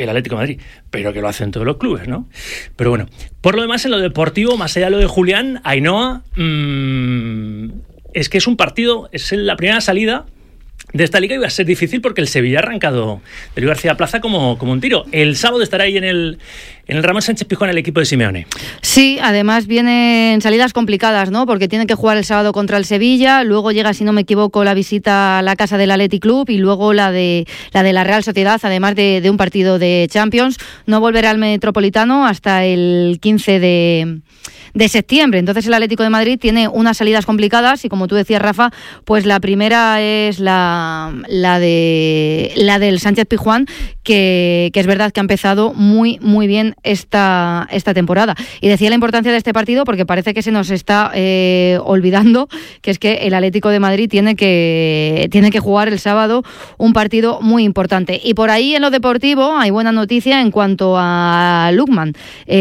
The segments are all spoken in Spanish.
el Atlético de Madrid, pero que lo hacen todos los clubes, ¿no? Pero bueno, por lo demás, en lo deportivo, más allá de lo de Julián, Ainhoa, es que es un partido, es la primera salida de esta liga y va a ser difícil porque el Sevilla ha arrancado de Luis García Plaza como un tiro. El sábado estará ahí en el Ramón Sánchez Pizjuán el equipo de Simeone. Sí, además vienen salidas complicadas, ¿no? Porque tienen que jugar el sábado contra el Sevilla, luego llega, si no me equivoco, la visita a la casa del Athletic Club y luego la de la Real Sociedad, además de un partido de Champions. No volverá al Metropolitano hasta el 15 de septiembre. Entonces el Atlético de Madrid tiene unas salidas complicadas y, como tú decías, Rafa, pues la primera es la del Sánchez Pizjuán, que es verdad que ha empezado muy muy bien esta temporada. Y decía la importancia de este partido porque parece que se nos está olvidando que es que el Atlético de Madrid tiene que jugar el sábado un partido muy importante. Y por ahí, en lo deportivo, hay buena noticia en cuanto a Lookman.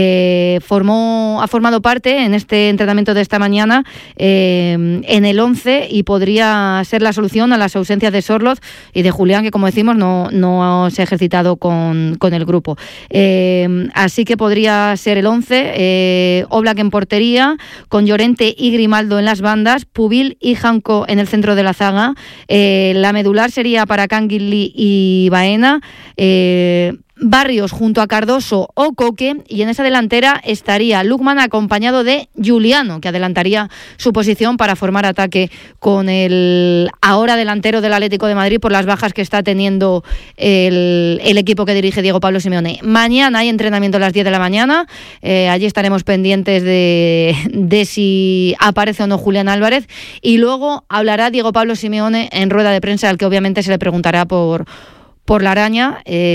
Ha formado parte en este entrenamiento de esta mañana en el 11 y podría ser la solución a las ausencias de Sorloth y de Julián, que, como decimos, no se ha ejercitado con el grupo. Así que podría ser el 11, Oblak en portería, con Llorente y Grimaldo en las bandas, Pubil y Janko en el centro de la zaga. La medular sería para Canguilí y Baena, Barrios junto a Cardoso o Coque, y en esa delantera estaría Lookman acompañado de Giuliano, que adelantaría su posición para formar ataque con el ahora delantero del Atlético de Madrid por las bajas que está teniendo el equipo que dirige Diego Pablo Simeone. Mañana hay entrenamiento a las 10 de la mañana, allí estaremos pendientes de si aparece o no Julián Álvarez, y luego hablará Diego Pablo Simeone en rueda de prensa, al que obviamente se le preguntará por la araña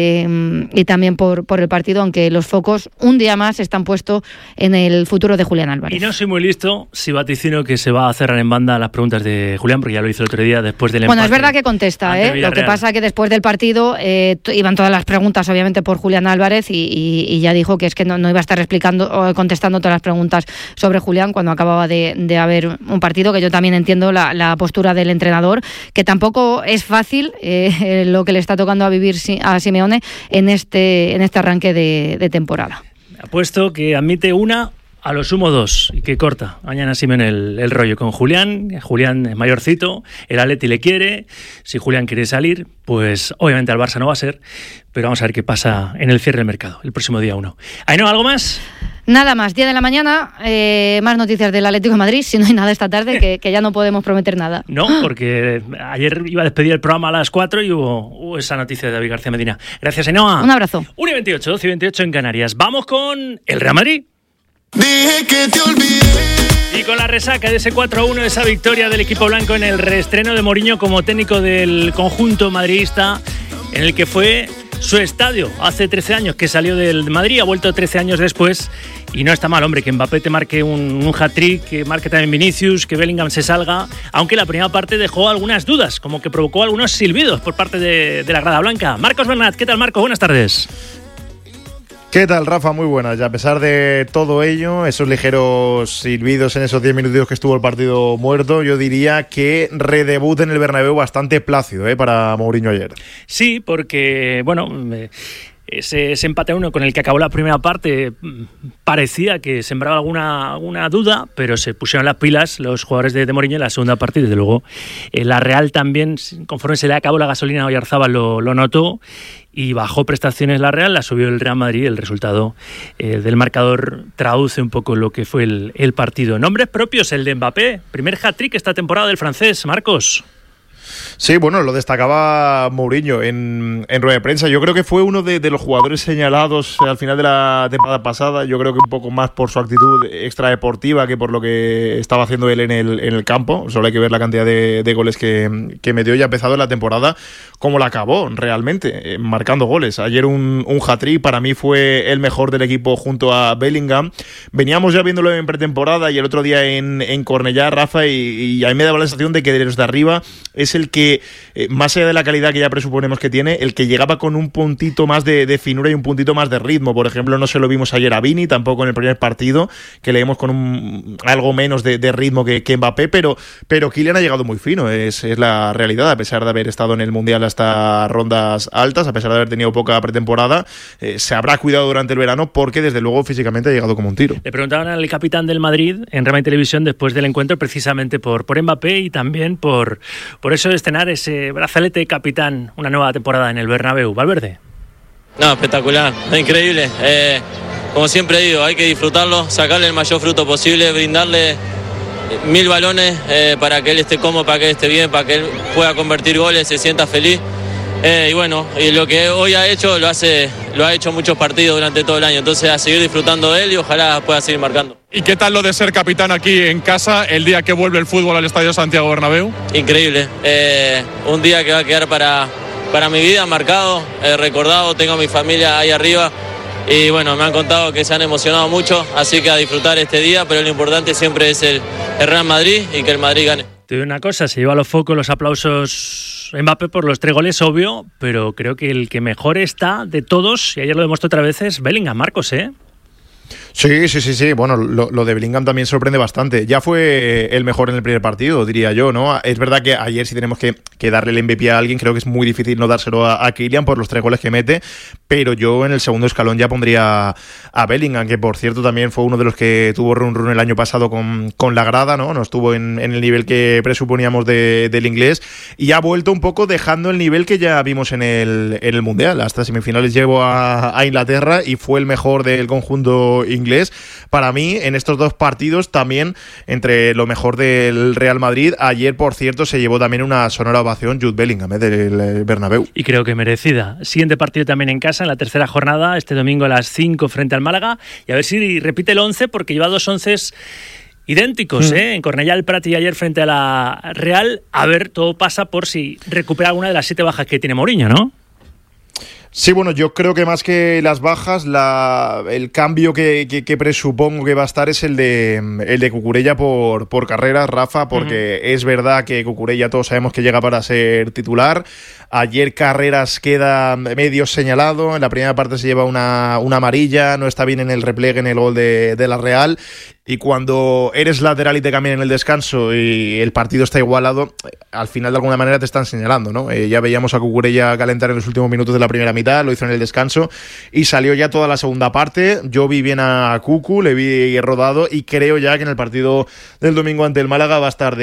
y también por el partido, aunque los focos un día más están puestos en el futuro de Julián Álvarez. Y no soy muy listo si vaticino que se va a cerrar en banda las preguntas de Julián, porque ya lo hizo el otro día después del empate. Bueno, es verdad que contesta, lo que pasa que después del partido iban todas las preguntas, obviamente, por Julián Álvarez y ya dijo que es que no iba a estar contestando todas las preguntas sobre Julián cuando acababa de haber un partido, que yo también entiendo la postura del entrenador, que tampoco es fácil lo que le está tocando a vivir a Simeone en este arranque de temporada. Apuesto que admite una, a lo sumo dos, y que corta mañana Simeone el rollo con Julián. Julián es mayorcito, el Atleti le quiere. Si Julián quiere salir, pues obviamente al Barça no va a ser, pero vamos a ver qué pasa en el cierre del mercado el próximo día 1. ¿Ainhoa, algo más? Nada más, 10 de la mañana, más noticias del Atlético de Madrid, si no hay nada esta tarde, que ya no podemos prometer nada. No, porque ayer iba a despedir el programa a las 4 y hubo esa noticia de David García Medina. Gracias, Ainhoa. Un abrazo. 1:28, 12:28 en Canarias. Vamos con el Real Madrid. Dije que te olvidé. Y con la resaca de ese 4-1, esa victoria del equipo blanco en el reestreno de Mourinho como técnico del conjunto madridista, en el que fue su estadio hace 13 años que salió del Madrid, ha vuelto 13 años después, y no está mal, hombre, que Mbappé te marque un hat-trick, que marque también Vinicius, que Bellingham se salga, aunque la primera parte dejó algunas dudas, como que provocó algunos silbidos por parte de la grada blanca. Marcos Bernat, ¿qué tal, Marcos? Buenas tardes. ¿Qué tal, Rafa? Muy buenas. Y a pesar de todo ello, esos ligeros silbidos en esos 10 minutos que estuvo el partido muerto, yo diría que redebut en el Bernabéu bastante plácido para Mourinho ayer. Sí, porque, bueno, ese empate a 1 con el que acabó la primera parte parecía que sembraba alguna duda, pero se pusieron las pilas los jugadores de Mourinho en la segunda parte, y desde luego la Real también, conforme se le acabó la gasolina a Oyarzábal, lo notó y bajó prestaciones la Real, la subió el Real Madrid. El resultado del marcador traduce un poco lo que fue el partido. Nombres propios, el de Mbappé, primer hat-trick esta temporada del francés. Marcos. Sí, bueno, lo destacaba Mourinho en rueda de prensa. Yo creo que fue uno de los jugadores señalados al final de la temporada pasada. Yo creo que un poco más por su actitud extradeportiva que por lo que estaba haciendo él en el campo. Solo hay que ver la cantidad de goles que metió, y ha empezado la temporada como la acabó realmente, marcando goles. Ayer un hat-trick, para mí fue el mejor del equipo junto a Bellingham. Veníamos ya viéndolo en pretemporada y el otro día en Cornellá, Rafa, y a mí me daba la sensación de que desde arriba es el el que, más allá de la calidad que ya presuponemos que tiene, el que llegaba con un puntito más de finura y un puntito más de ritmo. Por ejemplo, no se lo vimos ayer a Vini, tampoco en el primer partido, que le vimos con algo menos de ritmo que Mbappé, pero Kylian ha llegado muy fino, es la realidad, a pesar de haber estado en el Mundial hasta rondas altas, a pesar de haber tenido poca pretemporada, se habrá cuidado durante el verano porque desde luego físicamente ha llegado como un tiro. Le preguntaban al capitán del Madrid en Rema y Televisión después del encuentro precisamente por Mbappé y también por eso de estrenar ese brazalete de capitán, una nueva temporada en el Bernabéu. Valverde. No, espectacular, increíble. Como siempre digo, hay que disfrutarlo, sacarle el mayor fruto posible, brindarle 1000 balones para que él esté cómodo, para que él esté bien, para que él pueda convertir goles, se sienta feliz. Y bueno, y lo que hoy ha hecho lo ha hecho muchos partidos durante todo el año, entonces a seguir disfrutando de él y ojalá pueda seguir marcando. ¿Y qué tal lo de ser capitán aquí en casa el día que vuelve el fútbol al Estadio Santiago Bernabéu? Increíble, un día que va a quedar para mi vida marcado, recordado, tengo a mi familia ahí arriba y bueno, me han contado que se han emocionado mucho, así que a disfrutar este día, pero lo importante siempre es el Real Madrid y que el Madrid gane. Te digo una cosa, se lleva a los focos los aplausos Mbappé por los 3 goles, obvio, pero creo que el que mejor está de todos, y ayer lo demostró otra vez, es Bellingham, Marcos, ¿eh? Sí. Bueno, lo de Bellingham también sorprende bastante. Ya fue el mejor en el primer partido, diría yo, ¿no? Es verdad que ayer si tenemos que darle el MVP a alguien, creo que es muy difícil no dárselo a Kylian por los 3 goles que mete, pero yo en el segundo escalón ya pondría a Bellingham, que por cierto también fue uno de los que tuvo run el año pasado con la grada, ¿no? No estuvo en el nivel que presuponíamos del inglés y ha vuelto un poco dejando el nivel que ya vimos en el Mundial. Hasta semifinales llegó a Inglaterra y fue el mejor del conjunto inglés. Para mí, en estos 2 partidos, también entre lo mejor del Real Madrid. Ayer, por cierto, se llevó también una sonora ovación Jude Bellingham del Bernabéu. Y creo que merecida. Siguiente partido también en casa, en la tercera jornada, este domingo a las 5 frente al Málaga. Y a ver si repite el 11, porque lleva 2 onces idénticos, en Cornellá el Prat y ayer frente a la Real. A ver, todo pasa por si recupera alguna de las 7 bajas que tiene Mourinho, ¿no? Sí, bueno, yo creo que más que las bajas, el cambio que presupongo que va a estar es el de Cucurella por carreras, Rafa, porque es verdad que Cucurella todos sabemos que llega para ser titular. Ayer Carreras queda medio señalado, en la primera parte se lleva una amarilla, no está bien en el repliegue en el gol de la Real. Y cuando eres lateral y te cambian en el descanso y el partido está igualado, al final de alguna manera te están señalando, ¿no? Ya veíamos a Cucurella calentar en los últimos minutos de la primera mitad, lo hizo en el descanso y salió ya toda la segunda parte. Yo vi bien a Cucu, le vi rodado y creo ya que en el partido del domingo ante el Málaga va a estar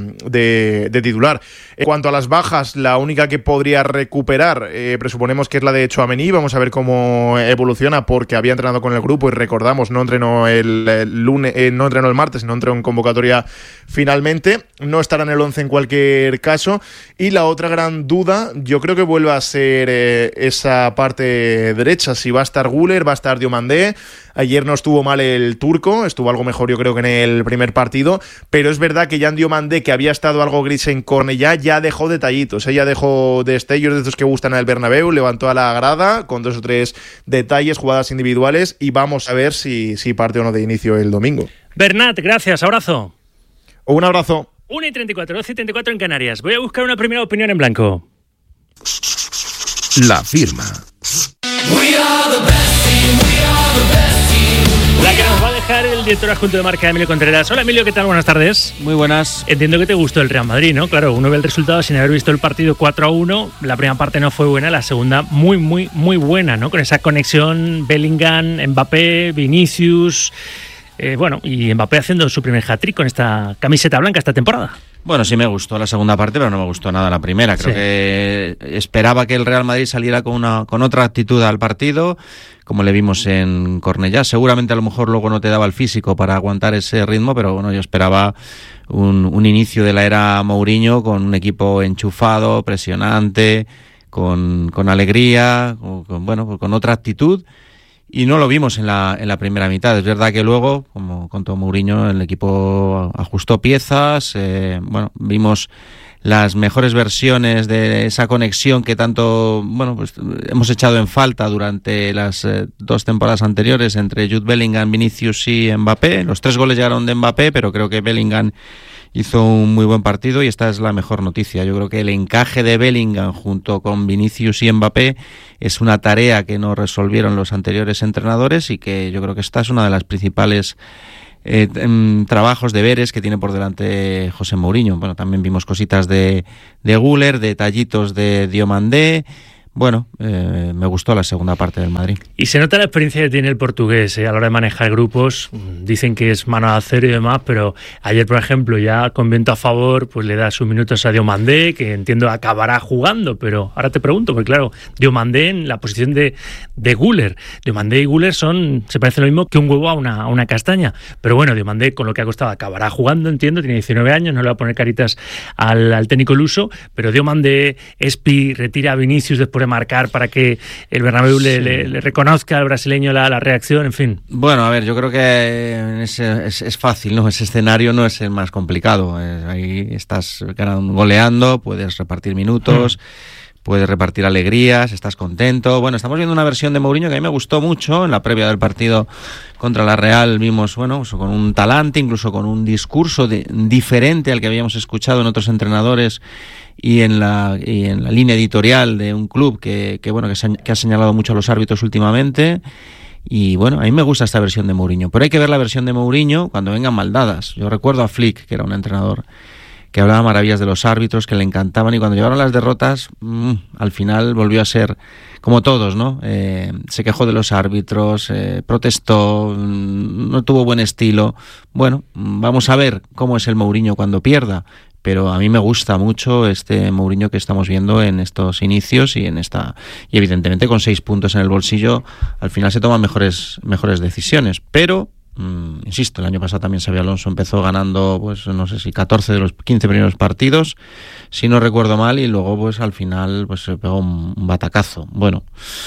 de titular. En cuanto a las bajas, la única que podría recuperar, presuponemos que es la de Tchouaméni. Vamos a ver cómo evoluciona porque había entrenado con el grupo y recordamos, no entrenó el lunes. No entrenó el martes, no entró en convocatoria finalmente, no estará en el 11 en cualquier caso. Y la otra gran duda, yo creo que vuelve a ser esa parte derecha, si va a estar Güler, va a estar Diomandé. Ayer no estuvo mal el turco, estuvo algo mejor yo creo que en el primer partido, pero es verdad que Jan Diomandé, que había estado algo gris en Cornellá, ya dejó detallitos, ya dejó destellos de estos que gustan al Bernabéu, levantó a la grada con 2 o 3 detalles, jugadas individuales y vamos a ver si parte o no de inicio el domingo. Bernat, gracias, abrazo. Un abrazo. 1:34, 12:34 en Canarias. Voy a buscar una primera opinión en blanco. La firma. La que nos va a dejar el director adjunto de marca, Emilio Contreras. Hola Emilio, ¿qué tal? Buenas tardes. Muy buenas. Entiendo que te gustó el Real Madrid, ¿no? Claro, uno ve el resultado sin haber visto el partido 4-1. La primera parte no fue buena, la segunda muy buena, ¿no? Con esa conexión Bellingham, Mbappé, Vinicius. Y Mbappé haciendo su primer hat-trick con esta camiseta blanca esta temporada. Bueno, sí me gustó la segunda parte, pero no me gustó nada la primera. Creo que esperaba que el Real Madrid saliera con otra actitud al partido, como le vimos en Cornellá. Seguramente a lo mejor luego no te daba el físico para aguantar ese ritmo, pero bueno, yo esperaba un inicio de la era Mourinho con un equipo enchufado, presionante, con alegría, con otra actitud. Y no lo vimos en la primera mitad. Es verdad que luego, como contó Mourinho, el equipo ajustó piezas. Vimos las mejores versiones de esa conexión que tanto, bueno, pues hemos echado en falta durante las 2 temporadas anteriores entre Jude Bellingham, Vinicius y Mbappé. Los 3 goles llegaron de Mbappé, pero creo que Bellingham hizo un muy buen partido y esta es la mejor noticia. Yo creo que el encaje de Bellingham junto con Vinicius y Mbappé es una tarea que no resolvieron los anteriores entrenadores y que yo creo que esta es una de las principales trabajos, deberes que tiene por delante José Mourinho. Bueno, también vimos cositas de Güler, detallitos de Diomandé. Bueno, me gustó la segunda parte del Madrid. Y se nota la experiencia que tiene el portugués a la hora de manejar grupos. Dicen que es mano de acero y demás, pero ayer, por ejemplo, ya con viento a favor, pues le da sus minutos a Diomandé, que entiendo acabará jugando, pero ahora te pregunto, porque claro, Diomandé en la posición de Güler. Diomandé y Güler se parecen lo mismo que un huevo a una castaña. Pero bueno, Diomandé, con lo que ha costado, acabará jugando, entiendo, tiene 19 años, no le va a poner caritas al técnico luso, pero Diomandé, Espi, retira a Vinicius después de marcar para que el Bernabéu le reconozca al brasileño la reacción, en fin. Bueno, a ver, yo creo que es fácil, ¿no? Ese escenario no es el más complicado. Ahí estás goleando, puedes repartir minutos, puedes repartir alegrías, estás contento. Bueno, estamos viendo una versión de Mourinho que a mí me gustó mucho. En la previa del partido contra la Real vimos, bueno, con un talante, incluso con un discurso diferente al que habíamos escuchado en otros entrenadores y en la línea editorial de un club que ha señalado mucho a los árbitros últimamente. Y bueno, a mí me gusta esta versión de Mourinho, pero hay que ver la versión de Mourinho cuando vengan mal dadas. Yo recuerdo a Flick, que era un entrenador que hablaba maravillas de los árbitros, que le encantaban, y cuando llegaron las derrotas, al final volvió a ser como todos, ¿no? Se quejó de los árbitros, protestó, no tuvo buen estilo. Bueno, vamos a ver cómo es el Mourinho cuando pierda, pero a mí me gusta mucho este Mourinho que estamos viendo en estos inicios y evidentemente con 6 puntos en el bolsillo, al final se toman mejores decisiones, pero insisto, el año pasado también Xabi Alonso empezó ganando, pues no sé si 14 de los 15 primeros partidos, si no recuerdo mal, y luego pues al final pues se pegó un batacazo. Bueno,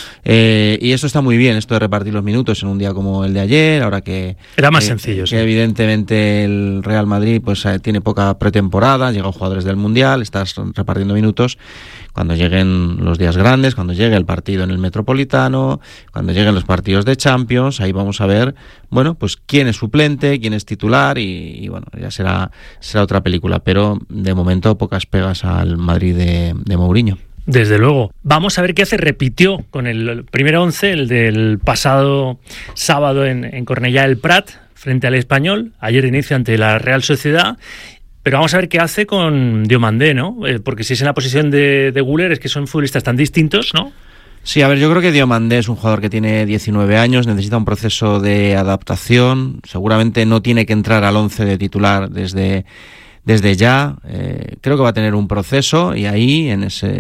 y esto está muy bien, esto de repartir los minutos en un día como el de ayer, ahora que era más sencillo, sí. Que evidentemente el Real Madrid pues tiene poca pretemporada, llegan jugadores del Mundial, estás repartiendo minutos. Cuando lleguen los días grandes, cuando llegue el partido en el Metropolitano, cuando lleguen los partidos de Champions, ahí vamos a ver, bueno, pues quién es suplente, quién es titular y bueno, ya será otra película, pero de momento pocas pegas al Madrid de Mourinho. Desde luego. Vamos a ver qué hace. Repitió con el primer 11, el del pasado sábado en Cornellà del Prat, frente al Español, ayer de inicio ante la Real Sociedad. Pero vamos a ver qué hace con Diomandé, ¿no? Porque si es en la posición de Güler, es que son futbolistas tan distintos, ¿no? Sí, a ver, yo creo que Diomandé es un jugador que tiene 19 años, necesita un proceso de adaptación, seguramente no tiene que entrar al 11 de titular desde ya. Creo que va a tener un proceso y ahí,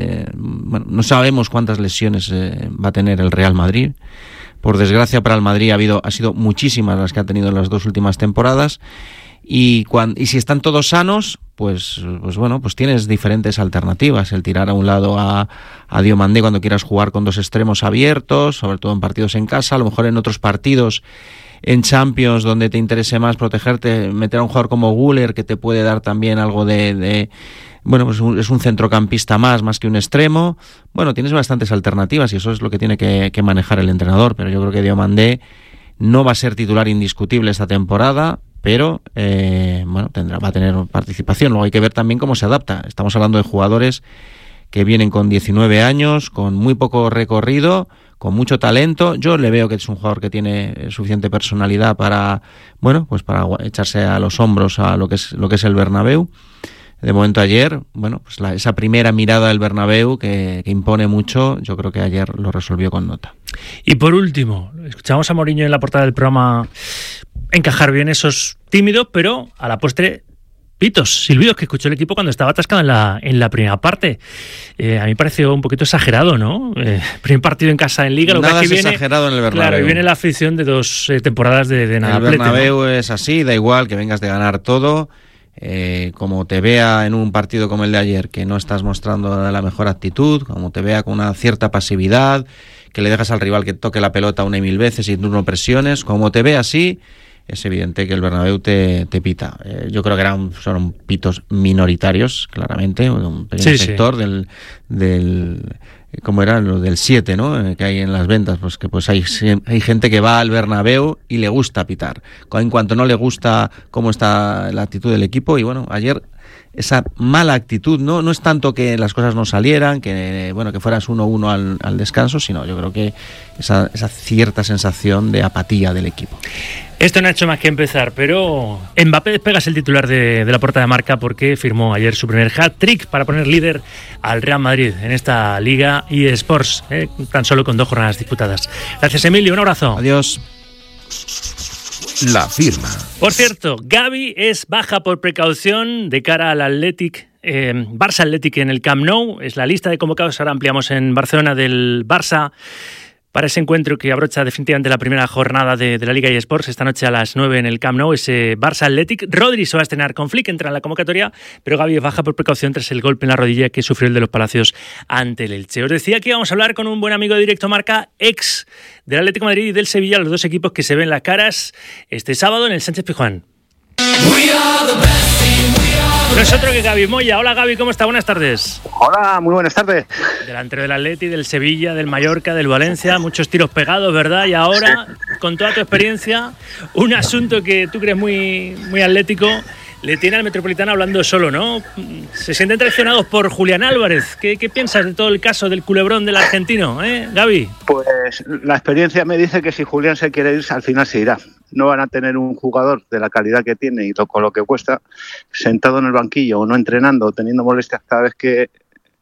no sabemos cuántas lesiones va a tener el Real Madrid. Por desgracia para el Madrid ha sido muchísimas las que ha tenido en las 2 últimas temporadas. Y si están todos sanos, pues bueno, pues tienes diferentes alternativas. El tirar a un lado a Diomandé cuando quieras jugar con 2 extremos abiertos, sobre todo en partidos en casa, a lo mejor en otros partidos en Champions donde te interese más protegerte, meter a un jugador como Güler que te puede dar también algo bueno, pues es un centrocampista más que un extremo. Bueno, tienes bastantes alternativas y eso es lo que tiene que manejar el entrenador, pero yo creo que Diomandé no va a ser titular indiscutible esta temporada, pero va a tener participación. Luego hay que ver también cómo se adapta. Estamos hablando de jugadores que vienen con 19 años, con muy poco recorrido, con mucho talento. Yo le veo que es un jugador que tiene suficiente personalidad para echarse a los hombros a lo que es el Bernabéu. De momento ayer, bueno, pues esa primera mirada del Bernabéu que impone mucho, yo creo que ayer lo resolvió con nota. Y por último, escuchamos a Mourinho en la portada del programa encajar bien esos tímidos, pero a la postre silbidos que escuchó el equipo cuando estaba atascado en la primera parte. A mí me pareció un poquito exagerado, ¿no? Primer partido en casa en Liga. Nada es exagerado en el Bernabéu. Claro, y viene la afición de 2 temporadas de nada. El Bernabéu, ¿no? Es así, da igual que vengas de ganar todo. Como te vea en un partido como el de ayer, que no estás mostrando la mejor actitud, como te vea con una cierta pasividad, que le dejas al rival que toque la pelota 1 y 1000 veces y tú no presiones, como te vea así, es evidente que el Bernabéu te pita. Yo creo que son pitos minoritarios, claramente, un pequeño sector del ¿cómo era? Lo del 7, ¿no? Que hay en las ventas, pues que pues hay gente que va al Bernabéu y le gusta pitar. En cuanto no le gusta cómo está la actitud del equipo, y bueno, ayer esa mala actitud, no es tanto que las cosas no salieran, que fueras 1-1 al descanso, sino yo creo que esa cierta sensación de apatía del equipo. Esto no ha hecho más que empezar, pero Mbappé despegas el titular de la portada de Marca porque firmó ayer su primer hat-trick para poner líder al Real Madrid en esta Liga eSports, tan solo con 2 jornadas disputadas. Gracias, Emilio, un abrazo. Adiós. La firma. Por cierto, Gavi es baja por precaución de cara al Barça Athletic en el Camp Nou. Es la lista de convocados, ahora ampliamos en Barcelona, del Barça para ese encuentro que abrocha definitivamente la primera jornada de la Liga eSports esta noche a las 9 en el Camp Nou, ese Barça Athletic. Rodri se va a estrenar con Flick, entra en la convocatoria, pero Gavi es baja por precaución tras el golpe en la rodilla que sufrió el de los Palacios ante el Elche. Os decía que íbamos a hablar con un buen amigo de Directo Marca, ex del Atlético de Madrid y del Sevilla, los dos equipos que se ven las caras este sábado en el Sánchez-Pizjuán. No es otro que Gaby Moya. Hola Gaby, ¿cómo está? Buenas tardes. Hola, muy buenas tardes. Delantero del Atleti, del Sevilla, del Mallorca, del Valencia, muchos tiros pegados, ¿verdad? Y ahora, con toda tu experiencia, un asunto que tú crees muy, muy atlético, le tiene al Metropolitano hablando solo, ¿no? Se sienten traicionados por Julián Álvarez. ¿Qué piensas de todo el caso del culebrón del argentino, Gaby? Pues la experiencia me dice que si Julián se quiere ir, al final se irá. No van a tener un jugador de la calidad que tiene y con lo que cuesta, sentado en el banquillo o no entrenando, o teniendo molestias cada vez que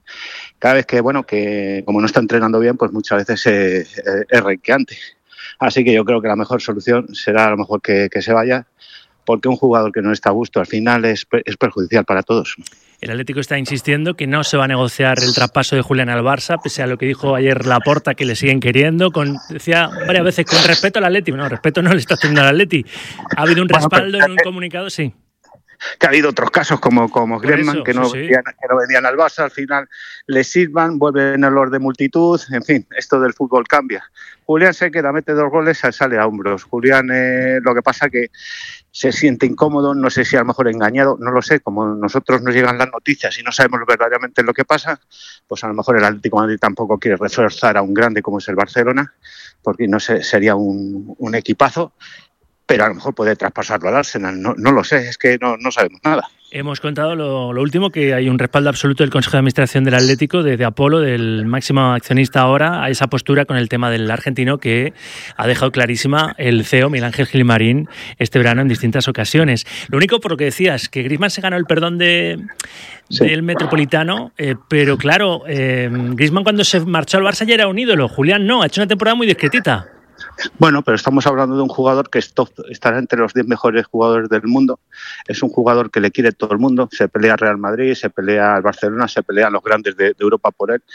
bueno, que como no está entrenando bien, pues muchas veces es renqueante. Así que yo creo que la mejor solución será a lo mejor que se vaya, porque un jugador que no está a gusto al final es perjudicial para todos. El Atlético está insistiendo que no se va a negociar el traspaso de Julián al Barça, pese a lo que dijo ayer Laporta, que le siguen queriendo. Decía varias veces, con respeto al Atleti. No, respeto no le está haciendo al Atleti. Ha habido un respaldo en un comunicado, sí. Que ha habido otros casos como Griezmann, que no venían al Barça, al final les sirvan, vuelven a los de multitud, en fin, esto del fútbol cambia. Julián se queda, mete 2 goles, sale a hombros. Julián, lo que pasa que se siente incómodo, no sé si a lo mejor engañado, no lo sé, como nosotros nos llegan las noticias y no sabemos verdaderamente lo que pasa, pues a lo mejor el Atlético de Madrid tampoco quiere reforzar a un grande como es el Barcelona, porque no sé, sería un equipazo, pero a lo mejor puede traspasarlo al Arsenal, no lo sé, es que no sabemos nada. Hemos contado lo último, que hay un respaldo absoluto del Consejo de Administración del Atlético, de Apolo, del máximo accionista ahora, a esa postura con el tema del argentino que ha dejado clarísima el CEO Miguel Ángel Gilmarín este verano en distintas ocasiones. Lo único, por lo que decías, que Griezmann se ganó el perdón del Metropolitano, pero claro, Griezmann cuando se marchó al Barça ya era un ídolo, Julián no, ha hecho una temporada muy discretita. Bueno, pero estamos hablando de un jugador que estará entre los 10 mejores jugadores del mundo. Es un jugador que le quiere todo el mundo. Se pelea al Real Madrid, se pelea al Barcelona, se pelea a los grandes de Europa por él.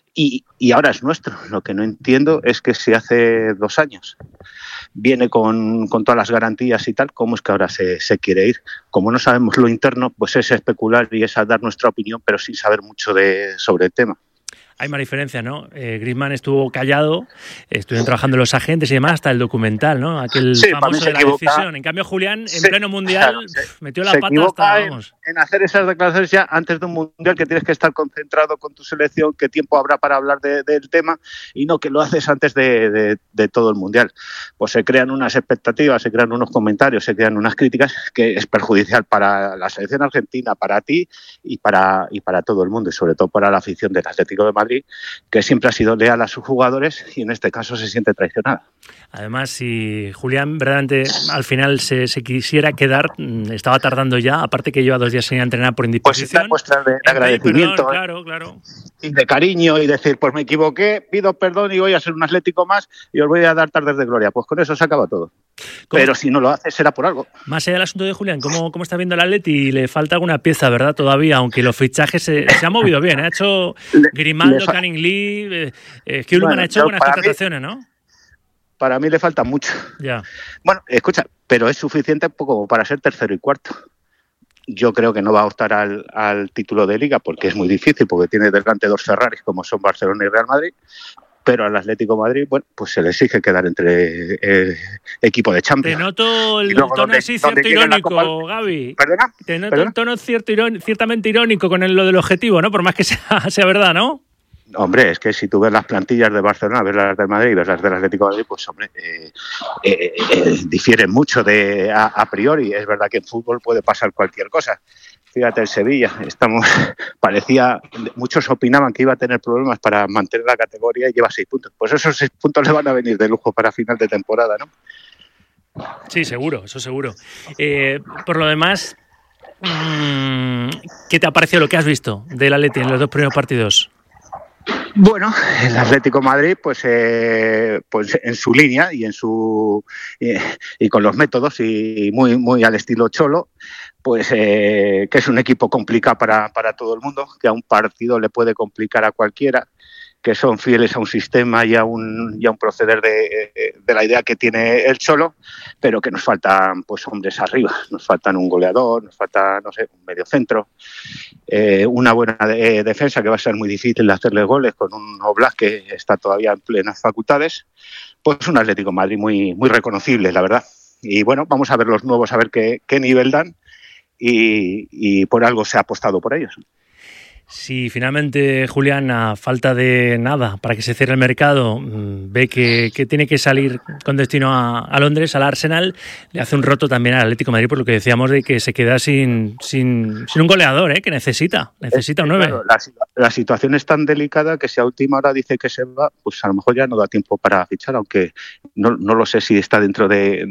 Y ahora es nuestro. Lo que no entiendo es que si hace 2 años viene con todas las garantías y tal, ¿cómo es que ahora se quiere ir? Como no sabemos lo interno, pues es especular y es dar nuestra opinión, pero sin saber mucho sobre el tema. Hay más diferencia, ¿no? Griezmann estuvo callado, estuvieron trabajando los agentes y demás hasta el documental, ¿no? Aquel famoso de la decisión. En cambio, Julián, en pleno mundial, metió la pata hasta, vamos. En hacer esas declaraciones ya antes de un mundial, que tienes que estar concentrado con tu selección, qué tiempo habrá para hablar del tema, y no que lo haces antes de todo el mundial. Pues se crean unas expectativas, se crean unos comentarios, se crean unas críticas que es perjudicial para la selección argentina, para ti y para todo el mundo, y sobre todo para la afición del Atlético de Madrid, que siempre ha sido leal a sus jugadores y en este caso se siente traicionada. Además, si Julián verdaderamente al final se quisiera quedar, estaba tardando ya, aparte que lleva 2 días sin entrenar por indisposición. Pues esta muestra de agradecimiento, claro. Y de cariño, y decir, pues me equivoqué, pido perdón y voy a ser un Atlético más y os voy a dar tardes de gloria. Pues con eso se acaba todo. Pero si no lo hace, será por algo. Más allá del asunto de Julián, ¿cómo está viendo el Atleti? Le falta alguna pieza, ¿verdad? Todavía, aunque los fichajes se han movido bien. Ha hecho Grimaldo, Canning Lee, Kjellman ha hecho buenas contrataciones, ¿no? Para mí le falta mucho. Ya. Bueno, escucha, pero es suficiente poco para ser tercero y cuarto. Yo creo que no va a optar al título de Liga porque es muy difícil, porque tiene delante 2 Ferraris como son Barcelona y Real Madrid. pero al Atlético de Madrid, bueno, pues se le exige quedar entre equipo de Champions. Te noto el tono así cierto irónico, Gaby. ¿Perdona? Te noto el tono ciertamente irónico con lo del objetivo, ¿no? Por más que sea verdad, ¿no? Hombre, es que si tú ves las plantillas de Barcelona, ves las del Madrid y ves las del Atlético de Madrid, pues hombre, difieren mucho a priori. Es verdad que en fútbol puede pasar cualquier cosa. Fíjate, el Sevilla, muchos opinaban que iba a tener problemas para mantener la categoría y lleva 6 puntos. Pues esos 6 puntos le van a venir de lujo para final de temporada, ¿no? Sí, seguro, eso seguro. Por lo demás, ¿qué te ha parecido lo que has visto del Atleti en los 2 primeros partidos? Bueno, el Atlético de Madrid, pues en su línea y con los métodos y muy al estilo Cholo, pues que es un equipo complicado para todo el mundo, que a un partido le puede complicar a cualquiera, que son fieles a un sistema y a un proceder de la idea que tiene el Cholo, pero que nos faltan pues hombres arriba, nos faltan un goleador, nos falta, no sé, un mediocentro, una buena defensa que va a ser muy difícil de hacerle goles con un Oblak que está todavía en plenas facultades, pues un Atlético de Madrid muy reconocible, la verdad. Y bueno, vamos a ver los nuevos, a ver qué nivel dan y por algo se ha apostado por ellos. Si finalmente Julián, a falta de nada para que se cierre el mercado, ve que tiene que salir con destino a Londres, al Arsenal, le hace un roto también al Atlético de Madrid por lo que decíamos de que se queda sin un goleador, que necesita un 9. Claro, la situación es tan delicada que si a última hora dice que se va, pues a lo mejor ya no da tiempo para fichar, aunque no lo sé si está dentro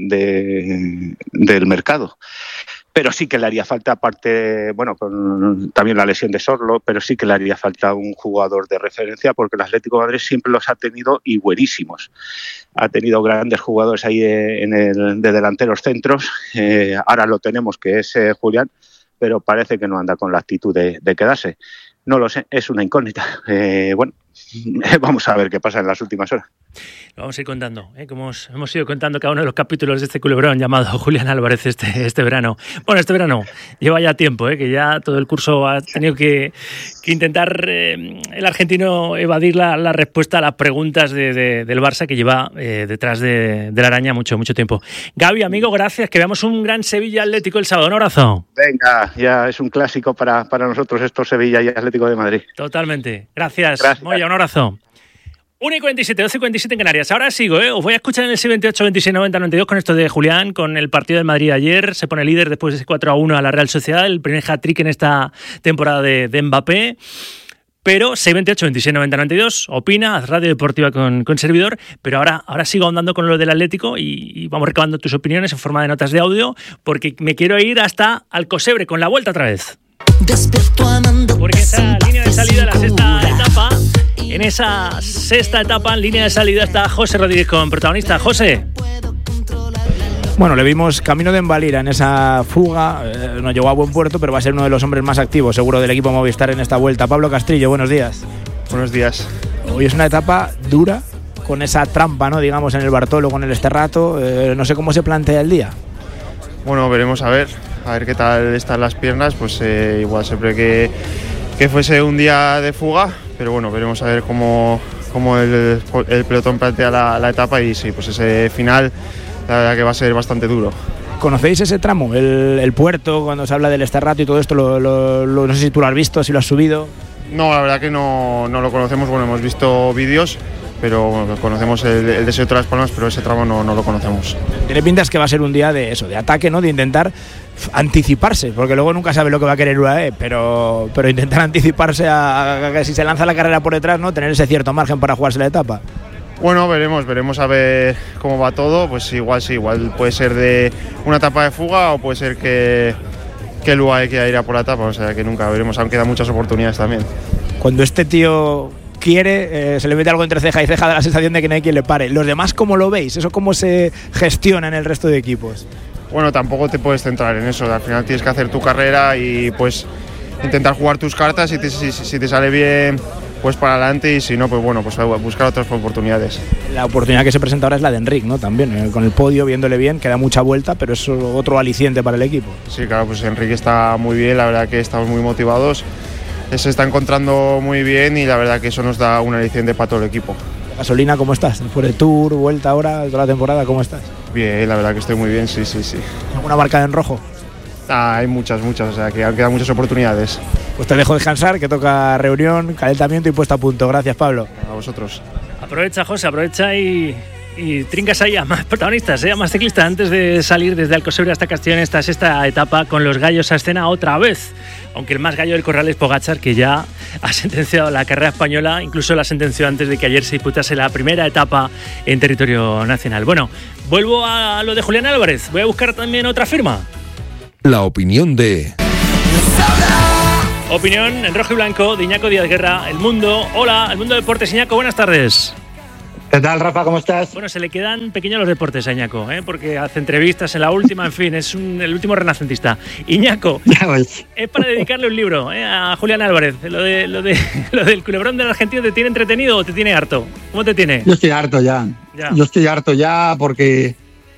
del mercado. Pero sí que le haría falta, aparte, bueno, con también la lesión de Sorlo, pero sí que le haría falta un jugador de referencia porque el Atlético de Madrid siempre los ha tenido y buenísimos. Ha tenido grandes jugadores ahí de delanteros centros. Ahora lo tenemos, que es Julián, pero parece que no anda con la actitud de quedarse. No lo sé, es una incógnita. Bueno, vamos a ver qué pasa en las últimas horas. Lo vamos a ir contando, como hemos ido contando cada uno de los capítulos de este culebrón llamado Julián Álvarez este verano. Bueno, este verano lleva ya tiempo, que ya todo el curso ha tenido que intentar el argentino evadir la respuesta a las preguntas del Barça que lleva detrás de la araña mucho tiempo. Gaby, amigo, gracias, que veamos un gran Sevilla Atlético el sábado. Un abrazo. Venga, ya es un clásico para nosotros esto, Sevilla y Atlético de Madrid. Totalmente. Gracias. Moya, un abrazo. 1:47, 12:47 en Canarias. Ahora sigo, os voy a escuchar en el 628 26 90 92 con esto de Julián, con el partido del Madrid ayer. Se pone líder después de ese 4-1 a la Real Sociedad, el primer hat-trick en esta temporada de Mbappé. Pero 628 26 90 92, opina, haz radio deportiva con servidor. Pero ahora sigo ahondando con lo del Atlético y vamos recabando tus opiniones en forma de notas de audio, porque me quiero ir hasta Alcosebre con la vuelta otra vez. Porque esa línea de salida, la sexta etapa, en esa sexta etapa, en línea de salida, está José Rodríguez con protagonista. José. Bueno, le vimos camino de Envalira en esa fuga, no llegó a buen puerto, pero va a ser uno de los hombres más activos, seguro, del equipo Movistar en esta vuelta. Pablo Castrillo, buenos días. Buenos días. Hoy es una etapa dura, con esa trampa, ¿no? Digamos, en el Bartolo, con el Esterrato. No sé cómo se plantea el día. Bueno, veremos a ver qué tal están las piernas, pues igual siempre que fuese un día de fuga, pero bueno, veremos a ver cómo el pelotón plantea la etapa y sí, pues ese final la verdad que va a ser bastante duro. ¿Conocéis ese tramo? El puerto, cuando se habla del Esterrato y todo esto, no sé si tú lo has visto, si lo has subido. No, la verdad que no lo conocemos, bueno, hemos visto vídeos, pero bueno, conocemos el deseo de las Palmas, pero ese tramo no lo conocemos. Tiene pinta es que va a ser un día de ataque, ¿no? De intentar anticiparse, porque luego nunca sabe lo que va a querer UAE, pero intentar anticiparse a que si se lanza la carrera por detrás, ¿no? Tener ese cierto margen para jugarse la etapa. Bueno, veremos a ver cómo va todo, pues igual puede ser de una etapa de fuga o puede ser que el UAE quiera ir a por la etapa, o sea que nunca veremos, aunque da muchas oportunidades también. Cuando este tío quiere, se le mete algo entre ceja y ceja, da la sensación de que no hay quien le pare. ¿Los demás cómo lo veis? ¿Eso cómo se gestiona en el resto de equipos? Bueno, tampoco te puedes centrar en eso, al final tienes que hacer tu carrera y pues intentar jugar tus cartas y si te sale bien, pues para adelante, y si no, pues bueno, pues buscar otras oportunidades. La oportunidad que se presenta ahora es la de Enric, ¿no? También, con el podio, viéndole bien, que da mucha vuelta, pero es otro aliciente para el equipo. Sí, claro, pues Enric está muy bien, la verdad que estamos muy motivados, se está encontrando muy bien y la verdad que eso nos da un aliciente para todo el equipo. gasolina, ¿cómo estás? Después de Tour, vuelta ahora, toda la temporada, ¿cómo estás? Bien, la verdad que estoy muy bien, sí. ¿Alguna marca en rojo? Hay muchas, o sea que han quedado muchas oportunidades. Pues te dejo descansar, que toca reunión, calentamiento y puesta a punto. Gracias, Pablo. A vosotros. Aprovecha, José, y trincas ahí a más protagonistas, a más ciclistas antes de salir desde Alcosebre hasta Castellón esta sexta etapa con los gallos a escena otra vez. Aunque el más gallo del corral es Pogačar, que ya ha sentenciado la carrera española, incluso la sentenció antes de que ayer se disputase la primera etapa en territorio nacional. Bueno, vuelvo a lo de Julián Álvarez. Voy a buscar también otra firma. La opinión de... Opinión en rojo y blanco de Iñaco Díaz Guerra, El Mundo. Hola, El Mundo Deportes. Iñaco, buenas tardes. ¿Qué tal, Rafa? ¿Cómo estás? Bueno, se le quedan pequeños los deportes a Iñaco, porque hace entrevistas en la última, en fin, es el último renacentista. Iñaco, es para dedicarle un libro a Julián Álvarez. Lo del culebrón del argentino, ¿te tiene entretenido o te tiene harto? ¿Cómo te tiene? Yo estoy harto ya. Yo estoy harto ya porque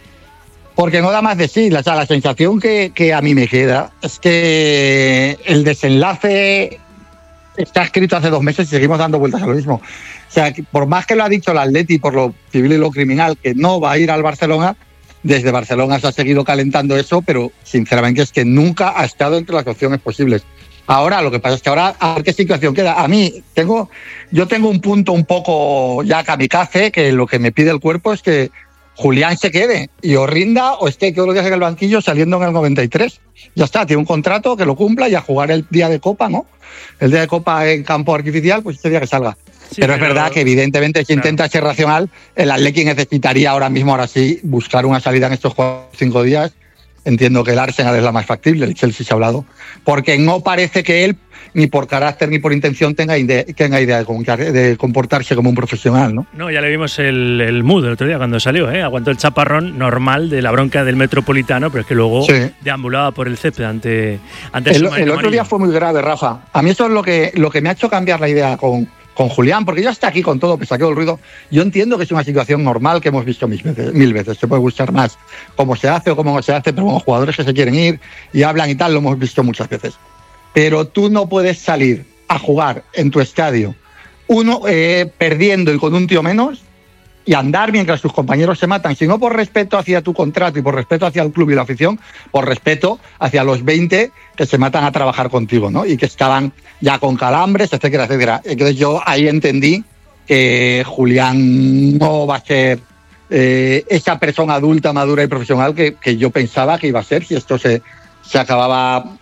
no da más de sí. O sea, la sensación que a mí me queda es que el desenlace está escrito hace 2 meses y seguimos dando vueltas a lo mismo. O sea, por más que lo ha dicho el Atleti por lo civil y lo criminal, que no va a ir al Barcelona, desde Barcelona se ha seguido calentando eso, pero sinceramente es que nunca ha estado entre las opciones posibles. Ahora, lo que pasa es que ahora, a ver qué situación queda. A mí, yo tengo un punto un poco ya kamikaze, que lo que me pide el cuerpo es que Julián se quede y o rinda o esté todos los días en el banquillo saliendo en el 93. Ya está, tiene un contrato, que lo cumpla y a jugar el día de Copa, ¿no? El día de Copa en campo artificial, pues ese día que salga. Sí, pero es verdad que evidentemente si intenta ser racional, el Atleti necesitaría ahora sí buscar una salida en estos 4-5 días. Entiendo que el Arsenal es la más factible, el Chelsea se ha hablado, porque no parece que él, ni por carácter ni por intención, tenga idea de comportarse como un profesional, ¿no? No, ya le vimos el mood el otro día cuando salió, aguantó el chaparrón normal de la bronca del Metropolitano, pero es que luego deambulaba por el césped ante el otro día fue muy grave, Rafa. A mí eso es lo que me ha hecho cambiar la idea con Julián, porque yo hasta aquí con todo, pese a que el ruido, yo entiendo que es una situación normal que hemos visto mil veces. Se puede gustar más cómo se hace o cómo no se hace, pero bueno, jugadores que se quieren ir y hablan y tal, lo hemos visto muchas veces. Pero tú no puedes salir a jugar en tu estadio, perdiendo y con un tío menos, y andar mientras tus compañeros se matan, si no por respeto hacia tu contrato y por respeto hacia el club y la afición, por respeto hacia los 20 que se matan a trabajar contigo, ¿no? Y que estaban ya con calambres, etcétera, etcétera. Entonces yo ahí entendí que Julián no va a ser esa persona adulta, madura y profesional que yo pensaba que iba a ser si esto se acababa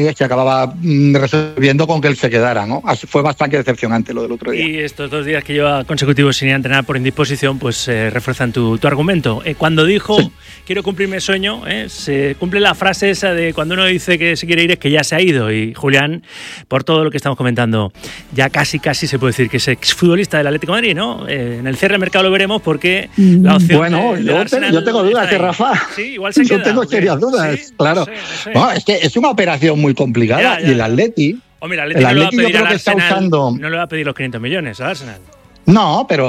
resolviendo con que él se quedara, ¿no? Fue bastante decepcionante lo del otro día. Y estos 2 días que lleva consecutivos sin ir a entrenar por indisposición, pues refuerzan tu argumento. Cuando dijo quiero cumplir mi sueño, se cumple la frase esa de cuando uno dice que se quiere ir es que ya se ha ido. Y Julián, por todo lo que estamos comentando, ya casi se puede decir que es exfutbolista del Atlético de Madrid, ¿no? En el cierre del mercado lo veremos porque la opción bueno, yo tengo dudas, Rafa. Sí, igual se queda. Yo tengo serias dudas, sí, claro. No sé. No, es que es una operación muy complicada y el Atleti... Hombre, el Atleti yo creo que está usando... No le va a pedir los 500 millones al Arsenal. No, pero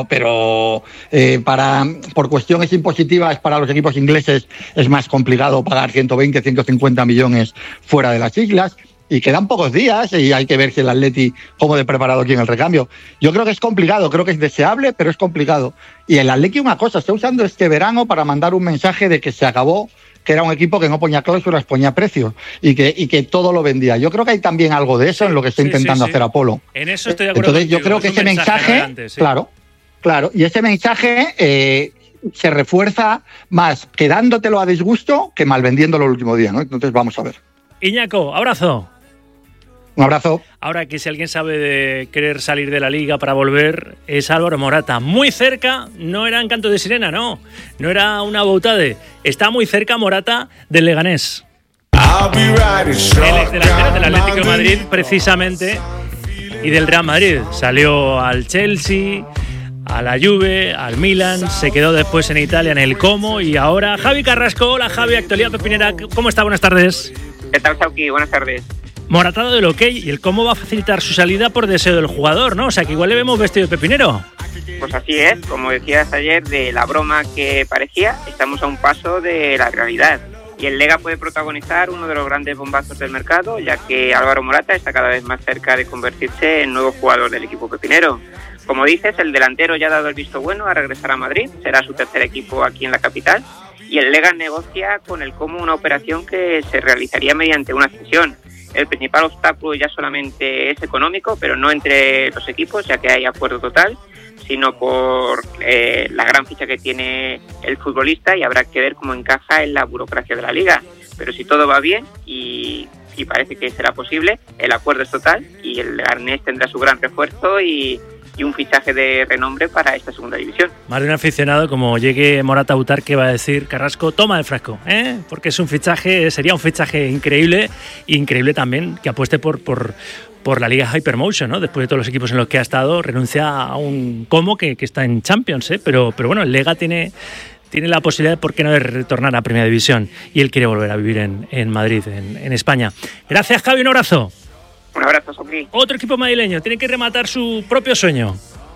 por cuestiones impositivas para los equipos ingleses es más complicado pagar 120, 150 millones fuera de las islas. Y quedan pocos días y hay que ver si el Atleti cómo de preparado aquí en el recambio. Yo creo que es complicado, creo que es deseable, pero es complicado. Y el Atleti una cosa, está usando este verano para mandar un mensaje de que se acabó, que era un equipo que no ponía cláusulas, ponía precios y que todo lo vendía. Yo creo que hay también algo de eso en lo que está intentando hacer Apolo. En eso estoy de acuerdo. Entonces yo creo que ese mensaje, claro, y ese mensaje se refuerza más quedándotelo a disgusto que mal vendiéndolo el último día, ¿no? Entonces vamos a ver. Iñaco, abrazo. Un abrazo. Ahora que si alguien sabe de querer salir de la liga para volver es Álvaro Morata. Muy cerca, no era en canto de sirena, no era una boutade. Está muy cerca Morata del Leganés. El exdelantero del Atlético de Madrid, precisamente, y del Real Madrid. Salió al Chelsea, a la Juve, al Milan, se quedó después en Italia en el Como y ahora Javi Carrasco. Hola Javi, actualidad pepinera. ¿Cómo está? Buenas tardes. ¿Qué tal, Sauki? Buenas tardes. Moratado del OK y el cómo va a facilitar su salida por deseo del jugador, ¿no? O sea, que igual le vemos vestido de pepinero. Pues así es, como decías ayer, de la broma que parecía, estamos a un paso de la realidad. Y el Lega puede protagonizar uno de los grandes bombazos del mercado, ya que Álvaro Morata está cada vez más cerca de convertirse en nuevo jugador del equipo pepinero. Como dices, el delantero ya ha dado el visto bueno a regresar a Madrid, será su tercer equipo aquí en la capital, y el Lega negocia con el Como una operación que se realizaría mediante una cesión. El principal obstáculo ya solamente es económico, pero no entre los equipos, ya que hay acuerdo total, sino por la gran ficha que tiene el futbolista, y habrá que ver cómo encaja en la burocracia de la Liga. Pero si todo va bien, y parece que será posible, el acuerdo es total y el Leganés tendrá su gran refuerzo y un fichaje de renombre para esta segunda división. Más de un aficionado, como llegue Morata Butar, que va a decir: Carrasco, toma el frasco, porque es un fichaje, sería un fichaje increíble también que apueste por la Liga Hypermotion, ¿no? Después de todos los equipos en los que ha estado, renuncia a un Como que está en Champions, pero bueno, el Lega tiene la posibilidad, ¿por qué no?, de retornar a Primera División, y él quiere volver a vivir en Madrid, en España. Gracias, Javi, un abrazo. Un abrazo, Sofi. Otro equipo madrileño tiene que rematar su propio sueño.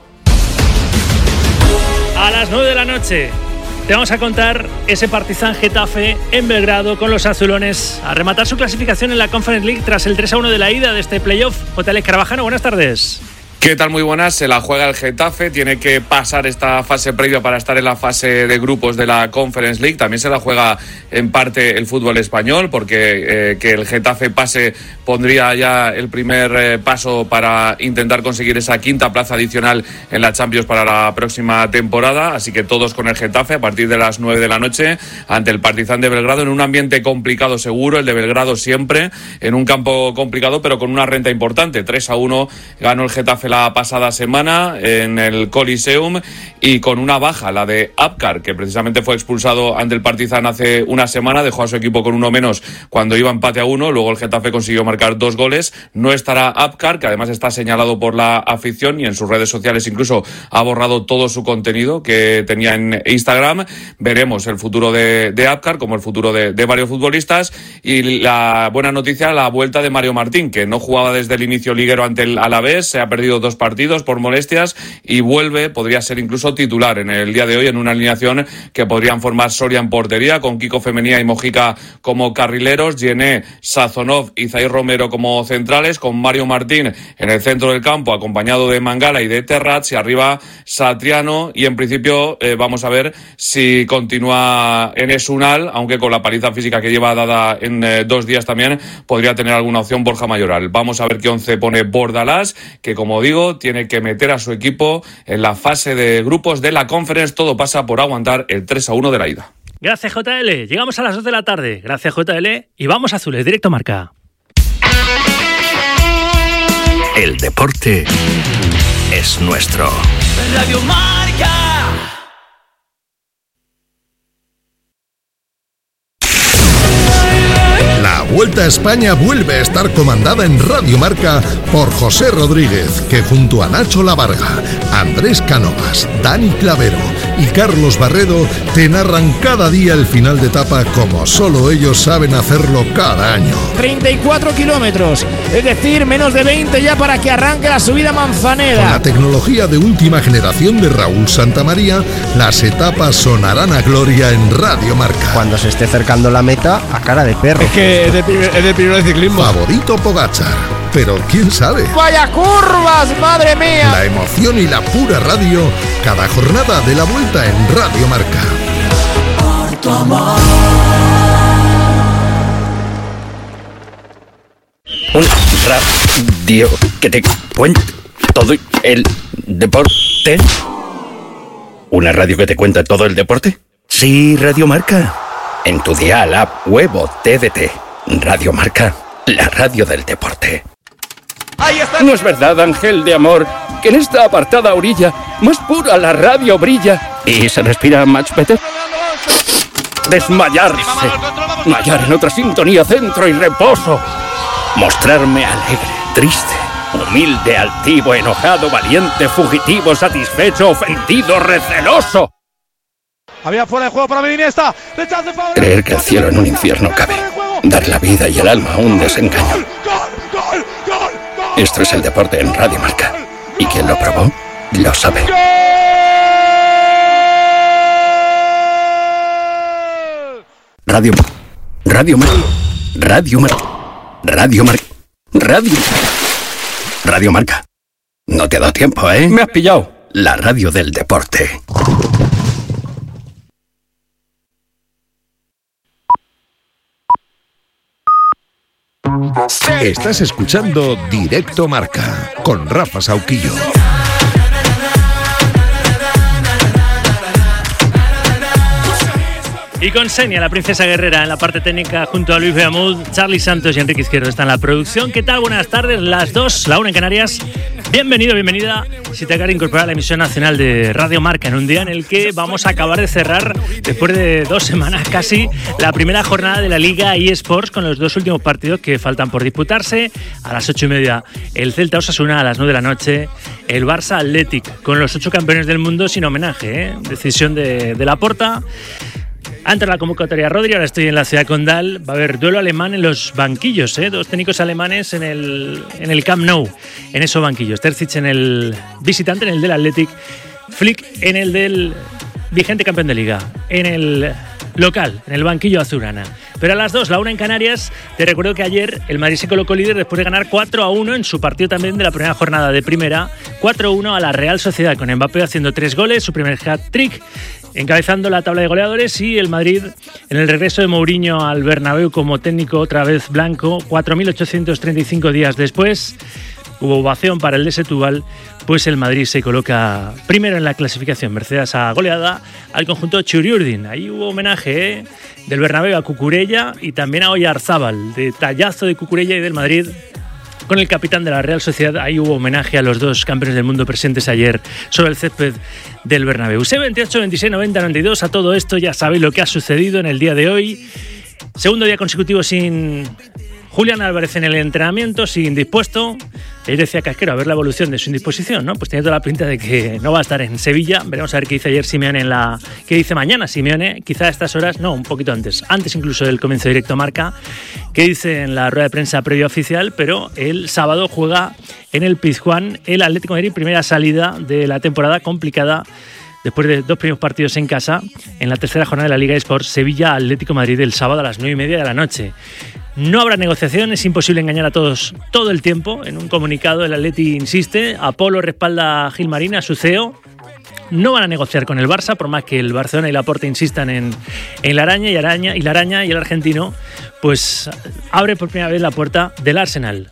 A las 9 de la noche te vamos a contar ese Partizan Getafe en Belgrado con los azulones a rematar su clasificación en la Conference League tras el 3-1 de la ida de este playoff. JL Carvajano, buenas tardes. ¿Qué tal? Muy buenas. Se la juega el Getafe, tiene que pasar esta fase previa para estar en la fase de grupos de la Conference League. También se la juega en parte el fútbol español, porque que el Getafe pase pondría ya el primer paso para intentar conseguir esa quinta plaza adicional en la Champions para la próxima temporada. Así que todos con el Getafe a partir de las 9 de la noche ante el Partizan de Belgrado, en un ambiente complicado seguro, el de Belgrado siempre, en un campo complicado pero con una renta importante. 3-1 ganó el Getafe la pasada semana en el Coliseum, y con una baja, la de Apcar, que precisamente fue expulsado ante el Partizan hace una semana, dejó a su equipo con uno menos cuando iba empate a 1, luego el Getafe consiguió marcar 2 goles. No estará Apcar, que además está señalado por la afición y en sus redes sociales incluso ha borrado todo su contenido que tenía en Instagram. Veremos el futuro de Apcar, como el futuro de varios futbolistas, y la buena noticia, la vuelta de Mario Martín, que no jugaba desde el inicio liguero ante el Alavés, se ha perdido 2 partidos por molestias y vuelve, podría ser incluso titular en el día de hoy en una alineación que podrían formar Soria en portería, con Kiko Femenía y Mojica como carrileros, Yené, Sazonov y Zair Romero como centrales, con Mario Martín en el centro del campo acompañado de Mangala y de Terrats, y arriba Satriano, y en principio vamos a ver si continúa Enes Unal, aunque con la paliza física que lleva dada en 2 días también podría tener alguna opción Borja Mayoral. Vamos a ver qué 11 pone Bordalás, que como digo tiene que meter a su equipo en la fase de grupos de la Conference. Todo pasa por aguantar el 3-1 de la ida. Gracias, JL. Llegamos a las 2 de la tarde. Gracias, JL. Y vamos azules, directo Marca. El deporte es nuestro. Radio Marca. La Vuelta a España vuelve a estar comandada en Radio Marca por José Rodríguez, que junto a Nacho Lavarga, Andrés Cánovas, Dani Clavero y Carlos Barredo te narran cada día el final de etapa como solo ellos saben hacerlo cada año. 34 kilómetros, es decir, menos de 20 ya para que arranque la subida Manzanera. Con la tecnología de última generación de Raúl Santamaría, las etapas sonarán a gloria en Radio Marca. Cuando se esté acercando la meta, a cara de perro. Es que es de primero de ciclismo. Favorito Pogačar, pero quién sabe. ¡Vaya curvas, madre mía! La emoción y la pura radio, cada jornada de la Vuelta en Radio Marca. Por tu amor. Un radio que te cuenta todo el deporte. ¿Una radio que te cuenta todo el deporte? Sí, Radio Marca. En tu dial, app, web o TDT. Radio Marca, la radio del deporte. ¿No es verdad, ángel de amor, que en esta apartada orilla más pura la radio brilla y se respira much better? Desmayarse, mallar en otra sintonía, centro y reposo. Mostrarme alegre, triste, humilde, altivo, enojado, valiente, fugitivo, satisfecho, ofendido, receloso. Había fuera de juego para Iniesta. Creer que el cielo en un infierno cabe. Dar la vida y el alma a un desengaño. Esto es el deporte en Radio Marca. Y quien lo probó, lo sabe. Radio Marca. Radio Marca. Radio Marca. Radio Marca. Radio Marca. No te ha dado tiempo, ¿eh? Me has pillado. La radio del deporte. Estás escuchando Directo Marca con Rafa Sauquillo. Y con Senia, la princesa guerrera, en la parte técnica, junto a Luis Beamud, Charlie Santos y Enrique Izquierdo está en la producción. ¿Qué tal? Buenas tardes, las 2, la 1 en Canarias. Bienvenido, bienvenida. Si te acabas de incorporar a la emisión nacional de Radio Marca en un día en el que vamos a acabar de cerrar, después de 2 semanas casi, la primera jornada de la Liga eSports con los 2 últimos partidos que faltan por disputarse. A las 8:30 el Celta Osasuna, a las 9 de la noche el Barça Athletic, con los 8 campeones del mundo sin homenaje, ¿eh? Decisión de Laporta. Antes de la convocatoria Rodri, ahora estoy en la ciudad condal. Va a haber duelo alemán en los banquillos, ¿eh? 2 técnicos alemanes en el Camp Nou, en esos banquillos. Terzic en el visitante, en el del Athletic. Flick en el del vigente campeón de Liga, en el local, en el banquillo azulgrana. Pero a las 2, la 1 en Canarias, te recuerdo que ayer el Madrid se colocó líder después de ganar 4-1 en su partido también de la primera jornada de primera. 4-1 a la Real Sociedad, con Mbappé haciendo 3 goles, su primer hat-trick, encabezando la tabla de goleadores, y el Madrid en el regreso de Mourinho al Bernabéu como técnico otra vez blanco, 4.835 días después. Hubo ovación para el de Setúbal, pues el Madrid se coloca primero en la clasificación, mercedes a goleada al conjunto Txuri-Urdin. Ahí hubo homenaje del Bernabéu a Cucurella y también a Oyarzábal, de tallazo de Cucurella y del Madrid con el capitán de la Real Sociedad. Ahí hubo homenaje a los 2 campeones del mundo presentes ayer sobre el césped del Bernabéu. 28, 26, 90, 92, a todo esto ya sabéis lo que ha sucedido en el día de hoy. Segundo día consecutivo sin Julián Álvarez en el entrenamiento, sin indispuesto. Ayer decía Casquero a ver la evolución de su indisposición, ¿no? Pues tiene toda la pinta de que no va a estar en Sevilla. Veremos a ver qué dice ayer Simeone qué dice mañana Simeone, quizá a estas horas, no, un poquito antes incluso del comienzo de Directo Marca, qué dice en la rueda de prensa previa oficial. Pero el sábado juega en el Pizjuán el Atlético de Madrid, primera salida de la temporada complicada después de 2 primeros partidos en casa, en la tercera jornada de la Liga eSports, Sevilla-Atlético Madrid, el sábado a las 9:30 de la noche. No habrá negociación, es imposible engañar a todos todo el tiempo. En un comunicado el Atleti insiste, Apolo respalda a Gilmarín, a su CEO. No van a negociar con el Barça, por más que el Barcelona y Laporta insistan en la araña y el argentino pues abre por primera vez la puerta del Arsenal.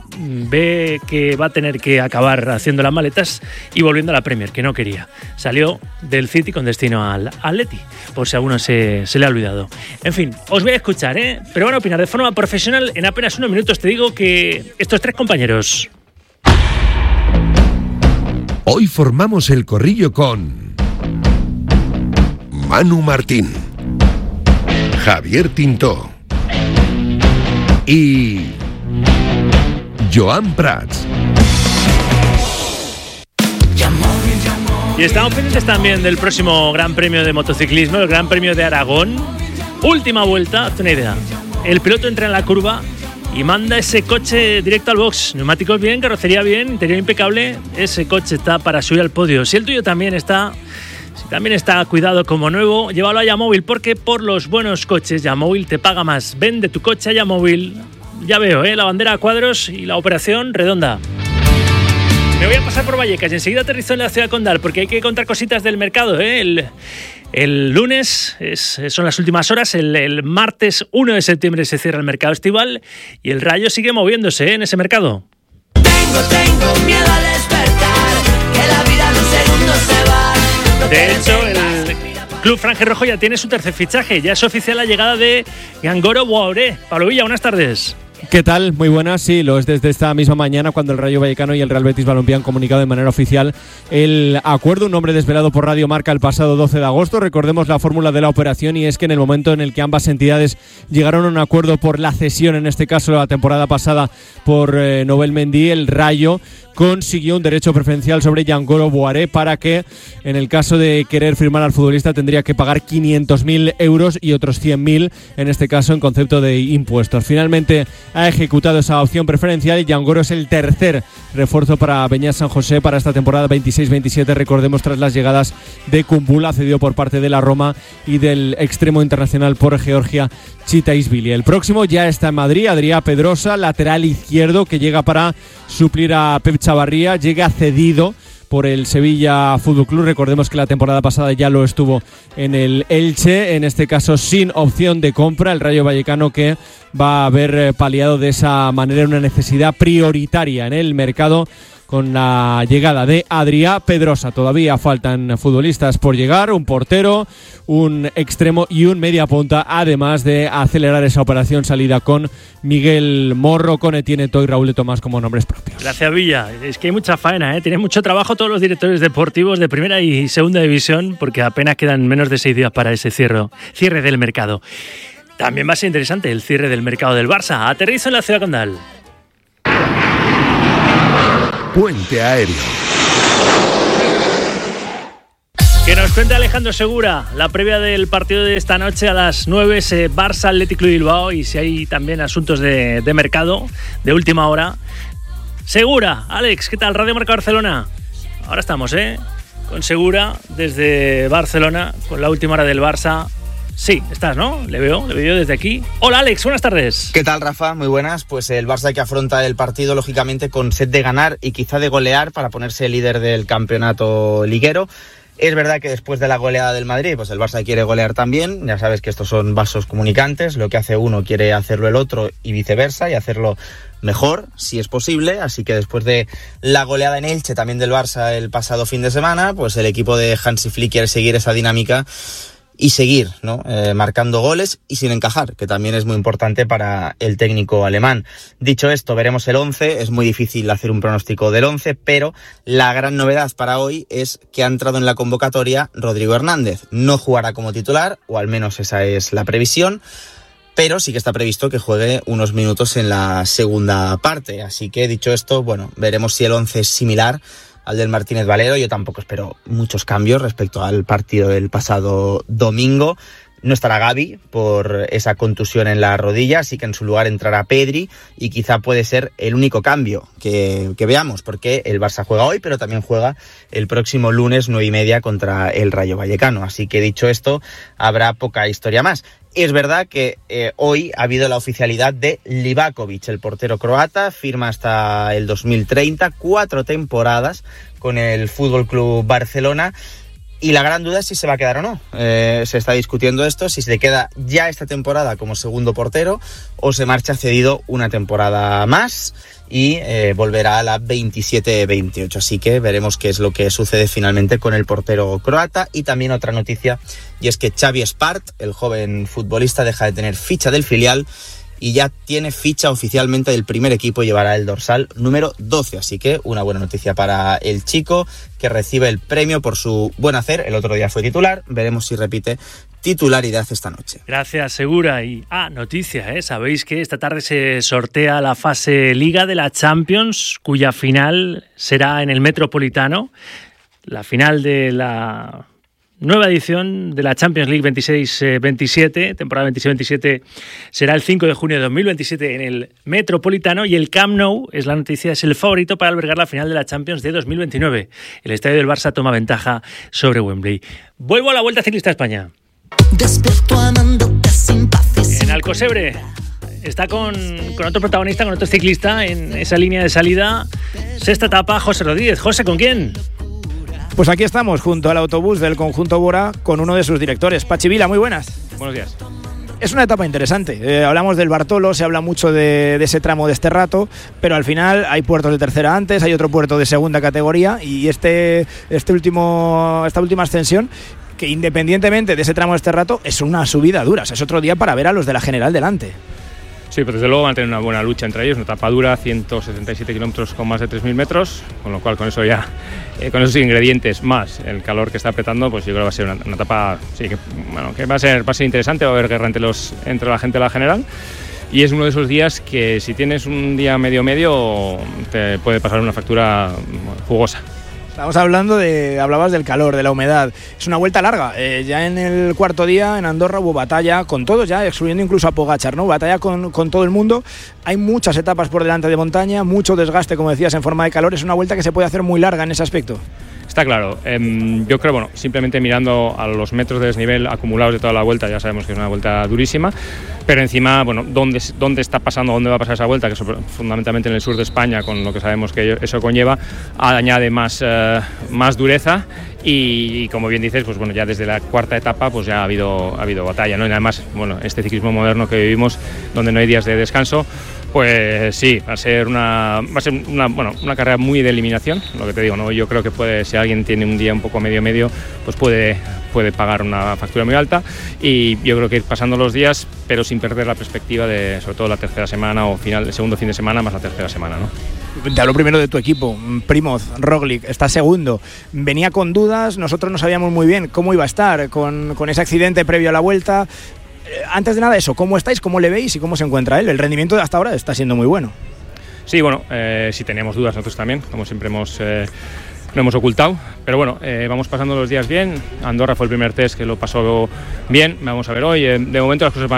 Ve que va a tener que acabar haciendo las maletas y volviendo a la Premier, que no quería. Salió del City con destino al Atleti, por si a alguno se le ha olvidado. En fin, os voy a escuchar, pero van a opinar de forma profesional. En apenas unos minutos te digo que estos 3 compañeros. Hoy formamos el corrillo con Manu Martín, Javier Tintó y Joan Prats. Y estamos pendientes también del próximo Gran Premio de Motociclismo, el Gran Premio de Aragón. Última vuelta, hazte una idea. El piloto entra en la curva y manda ese coche directo al box. Neumáticos bien, carrocería bien, interior impecable. Ese coche está para subir al podio. Si el tuyo también está cuidado como nuevo, llévalo a Yamóvil, porque por los buenos coches Yamóvil te paga más. Vende tu coche a Yamóvil. Ya veo, la bandera a cuadros y la operación redonda. Me voy a pasar por Vallecas y enseguida aterrizo en la ciudad condal, porque hay que contar cositas del mercado, El lunes son las últimas horas, el martes 1 de septiembre se cierra el mercado estival y el Rayo sigue moviéndose en ese mercado. Tengo miedo a despertar, que la vida en un segundo se va. De hecho, el Club Franjerrojo ya tiene su tercer fichaje, ya es oficial la llegada de Gangoro Boaoré. Pablo Villa, buenas tardes. ¿Qué tal? Muy buenas, sí, lo es desde esta misma mañana cuando el Rayo Vallecano y el Real Betis Balompié han comunicado de manera oficial el acuerdo, un nombre desvelado por Radio Marca el pasado 12 de agosto. Recordemos la fórmula de la operación, y es que en el momento en el que ambas entidades llegaron a un acuerdo por la cesión, en este caso la temporada pasada por Nobel Mendy, el Rayo consiguió un derecho preferencial sobre Gangoro Boaoré para que, en el caso de querer firmar al futbolista, tendría que pagar 500.000 euros y otros 100.000, en este caso en concepto de impuestos. Finalmente ha ejecutado esa opción preferencial y Gangoro es el tercer refuerzo para Beñat San José para esta temporada 26-27, recordemos, tras las llegadas de Kumbula, cedido por parte de la Roma, y del extremo internacional por Georgia, Chitaishvili. El próximo ya está en Madrid, Adrià Pedrosa, lateral izquierdo, que llega para suplir a Pep Chavarría, llega cedido por el Sevilla Fútbol Club. Recordemos que la temporada pasada ya lo estuvo en el Elche, en este caso sin opción de compra. El Rayo Vallecano que va a haber paliado de esa manera una necesidad prioritaria en el mercado con la llegada de Adrià Pedrosa. Todavía faltan futbolistas por llegar, un portero, un extremo y un media punta, además de acelerar esa operación salida con Miguel Morro, con Etienne Toy y Raúl de Tomás como nombres propios. Gracias, Villa. Es que hay mucha faena, tienen mucho trabajo todos los directores deportivos de primera y segunda división, porque apenas quedan menos de 6 días para ese cierre del mercado. También va a ser interesante el cierre del mercado del Barça. Aterrizo en la ciudad condal. Puente Aéreo. Que nos cuenta Alejandro Segura la previa del partido de esta noche a las 9, Barça Athletic Club Bilbao, y si hay también asuntos de mercado de última hora. Segura, Alex, ¿qué tal? Radio Marca Barcelona. Ahora estamos, con Segura desde Barcelona con la última hora del Barça. Sí, estás, ¿no? Le veo desde aquí. Hola, Alex, buenas tardes. ¿Qué tal, Rafa? Muy buenas. Pues el Barça que afronta el partido, lógicamente, con sed de ganar y quizá de golear para ponerse líder del campeonato liguero. Es verdad que después de la goleada del Madrid, pues el Barça quiere golear también. Ya sabes que estos son vasos comunicantes. Lo que hace uno quiere hacerlo el otro y viceversa, y hacerlo mejor, si es posible. Así que después de la goleada en Elche, también del Barça el pasado fin de semana, pues el equipo de Hansi Flick quiere seguir esa dinámica y seguir, ¿no? Marcando goles y sin encajar, que también es muy importante para el técnico alemán. Dicho esto, veremos el 11. Es muy difícil hacer un pronóstico del 11, pero la gran novedad para hoy es que ha entrado en la convocatoria Rodrigo Hernández. No jugará como titular, o al menos esa es la previsión, pero sí que está previsto que juegue unos minutos en la segunda parte. Así que, dicho esto, bueno, veremos si el 11 es similar al del Martínez Valero. Yo tampoco espero muchos cambios respecto al partido del pasado domingo. No estará Gavi por esa contusión en la rodilla, así que en su lugar entrará Pedri, y quizá puede ser el único cambio que veamos, porque el Barça juega hoy, pero también juega el próximo lunes 9:30 contra el Rayo Vallecano. Así que, dicho esto, habrá poca historia más. Es verdad que hoy ha habido la oficialidad de Livakovic, el portero croata, firma hasta el 2030, 4 temporadas con el Fútbol Club Barcelona. Y la gran duda es si se va a quedar o no. Se está discutiendo esto, si se queda ya esta temporada como segundo portero o se marcha cedido una temporada más y volverá a la 27-28. Así que veremos qué es lo que sucede finalmente con el portero croata. Y también otra noticia, y es que Xavi Espart, el joven futbolista, deja de tener ficha del filial y ya tiene ficha oficialmente del primer equipo, llevará el dorsal número 12, así que una buena noticia para el chico, que recibe el premio por su buen hacer. El otro día fue titular, veremos si repite titularidad esta noche. Gracias, Segura. Y noticia, sabéis que esta tarde se sortea la fase Liga de la Champions, cuya final será en el Metropolitano, la final de la nueva edición de la Champions League 26-27, temporada 26-27, será el 5 de junio de 2027 en el Metropolitano, y el Camp Nou, es la noticia, es el favorito para albergar la final de la Champions de 2029. El estadio del Barça toma ventaja sobre Wembley. Vuelvo a la Vuelta Ciclista a España. En Alcosebre está con otro protagonista, con otro ciclista en esa línea de salida. Sexta etapa, José Rodríguez. José, ¿con quién? Pues aquí estamos, junto al autobús del conjunto Bora, con uno de sus directores. Pachi Vila, muy buenas. Buenos días. Es una etapa interesante. Hablamos del Bartolo, se habla mucho de ese tramo de este rato, pero al final hay puertos de tercera antes, hay otro puerto de segunda categoría, y esta última ascensión, que independientemente de ese tramo de este rato, es una subida dura. O sea, es otro día para ver a los de la General delante. Sí, pero desde luego van a tener una buena lucha entre ellos, una etapa dura, 177 kilómetros con más de 3.000 metros, con lo cual con eso ya, con esos ingredientes más el calor que está apretando, pues yo creo que va a ser una etapa que va a ser interesante, va a haber guerra entre la gente de la General, y es uno de esos días que si tienes un día medio te puede pasar una factura jugosa. Estamos hablando hablabas del calor, de la humedad. Es una vuelta larga. Ya en el cuarto día en Andorra hubo batalla con todos, ya excluyendo incluso a Pogačar, ¿no? Batalla con todo el mundo. Hay muchas etapas por delante de montaña, mucho desgaste, como decías, en forma de calor. Es una vuelta que se puede hacer muy larga en ese aspecto. Está claro. Yo creo, bueno, simplemente mirando a los metros de desnivel acumulados de toda la vuelta, ya sabemos que es una vuelta durísima, pero encima, bueno, dónde está pasando, dónde va a pasar esa vuelta, que es fundamentalmente en el sur de España, con lo que sabemos que eso conlleva, añade más dureza. Y como bien dices, pues bueno, ya desde la cuarta etapa pues ya ha habido batalla, ¿no? Y además, bueno, este ciclismo moderno que vivimos, donde no hay días de descanso, pues sí, va a ser una carrera muy de eliminación, lo que te digo, ¿no? Yo creo que si alguien tiene un día un poco medio, pues puede pagar una factura muy alta, y yo creo que ir pasando los días, pero sin perder la perspectiva de, sobre todo, la tercera semana o el segundo fin de semana más la tercera semana, ¿no? Te hablo primero de tu equipo, Primoz, Roglic, está segundo, venía con dudas, nosotros no sabíamos muy bien cómo iba a estar con ese accidente previo a la vuelta. Antes de nada eso, ¿cómo estáis, cómo le veis y cómo se encuentra él? El rendimiento de hasta ahora está siendo muy bueno. Sí, bueno, sí teníamos dudas nosotros también, como siempre no hemos ocultado, pero bueno, vamos pasando los días bien. Andorra fue el primer test que lo pasó bien, vamos a ver hoy, de momento las cosas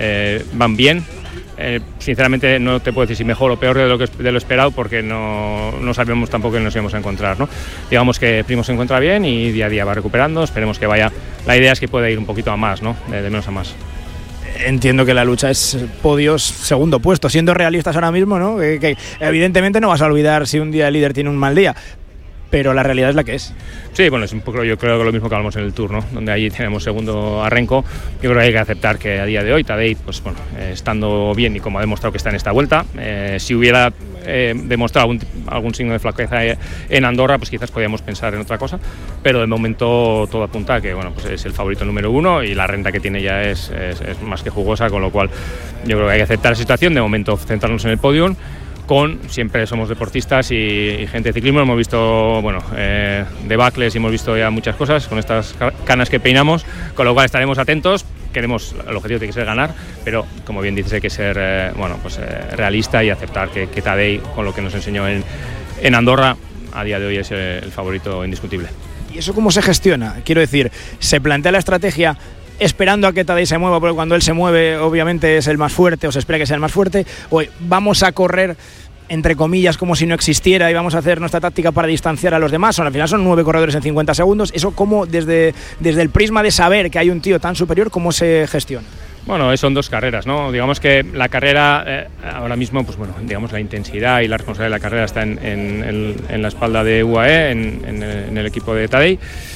van bien. Sinceramente no te puedo decir si mejor o peor de lo esperado, porque no sabemos tampoco que nos íbamos a encontrar, ¿no? Digamos que Primo se encuentra bien y día a día va recuperando, esperemos que vaya. La idea es que pueda ir un poquito a más, ¿no? De menos a más. Entiendo que la lucha es podios, segundo puesto, siendo realistas ahora mismo, ¿no? Que evidentemente no vas a olvidar si un día el líder tiene un mal día, pero la realidad es la que es. Sí, bueno, es un poco, yo creo que lo mismo que hablamos en el Tour, ¿no? Donde allí tenemos segundo a Renko. Yo creo que hay que aceptar que a día de hoy Tadej, pues bueno, estando bien y como ha demostrado que está en esta vuelta, si hubiera demostrado algún signo de flaqueza en Andorra, pues quizás podíamos pensar en otra cosa, pero de momento todo apunta a que, bueno, pues es el favorito número uno y la renta que tiene ya es más que jugosa, con lo cual yo creo que hay que aceptar la situación, de momento centrarnos en el podium. Siempre somos deportistas y gente de ciclismo, hemos visto, bueno, debacles y hemos visto ya muchas cosas con estas canas que peinamos, con lo cual estaremos atentos. El objetivo tiene que ser ganar, pero como bien dices, hay que ser realista y aceptar que Tadej, con lo que nos enseñó en Andorra, a día de hoy es el favorito indiscutible. ¿Y eso cómo se gestiona? Quiero decir, ¿se plantea la estrategia esperando a que Tadej se mueva, porque cuando él se mueve obviamente es el más fuerte, o se espera que sea el más fuerte, o vamos a correr entre comillas como si no existiera y vamos a hacer nuestra táctica para distanciar a los demás? Al final son 9 corredores en 50 segundos, eso cómo desde el prisma de saber que hay un tío tan superior, ¿cómo se gestiona? Bueno, son dos carreras, ¿no? Digamos que la carrera, ahora mismo, pues bueno, digamos la intensidad y la responsabilidad de la carrera está en la espalda de UAE, en el equipo de Tadej.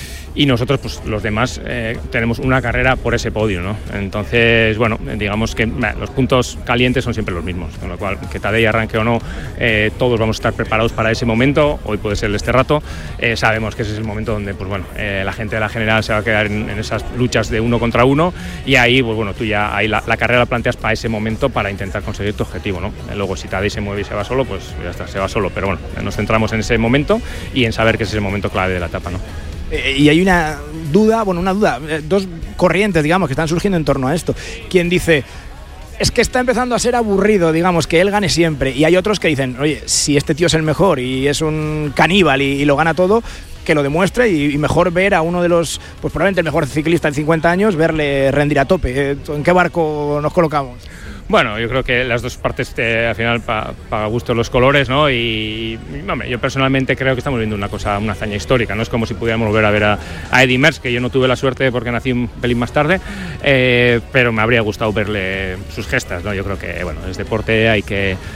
Y nosotros, pues los demás, tenemos una carrera por ese podio, ¿no? Entonces, bueno, digamos que los puntos calientes son siempre los mismos, con lo cual, que Tadej arranque o no, todos vamos a estar preparados para ese momento. Hoy puede ser este rato, sabemos que ese es el momento donde, pues bueno, la gente de la general se va a quedar en esas luchas de uno contra uno, y ahí, pues bueno, tú ya ahí la carrera la planteas para ese momento, para intentar conseguir tu objetivo, ¿no? Luego, si Tadej se mueve y se va solo, pues ya está, se va solo, pero bueno, nos centramos en ese momento y en saber que ese es el momento clave de la etapa, ¿no? Y hay una duda, dos corrientes, digamos, que están surgiendo en torno a esto. Quien dice, es que está empezando a ser aburrido, digamos, que él gane siempre. Y hay otros que dicen, oye, si este tío es el mejor y es un caníbal y lo gana todo, que lo demuestre, y mejor ver a uno de los, pues probablemente el mejor ciclista en 50 años, verle rendir a tope. ¿En qué barco nos colocamos? Bueno, yo creo que las dos partes al final paga gusto los colores, ¿no? Y hombre, yo personalmente creo que estamos viendo una hazaña histórica, ¿no? Es como si pudiéramos volver a ver a Eddy Merckx, que yo no tuve la suerte porque nací un pelín más tarde, pero me habría gustado verle sus gestas, ¿no? Yo creo que, bueno, es deporte, hay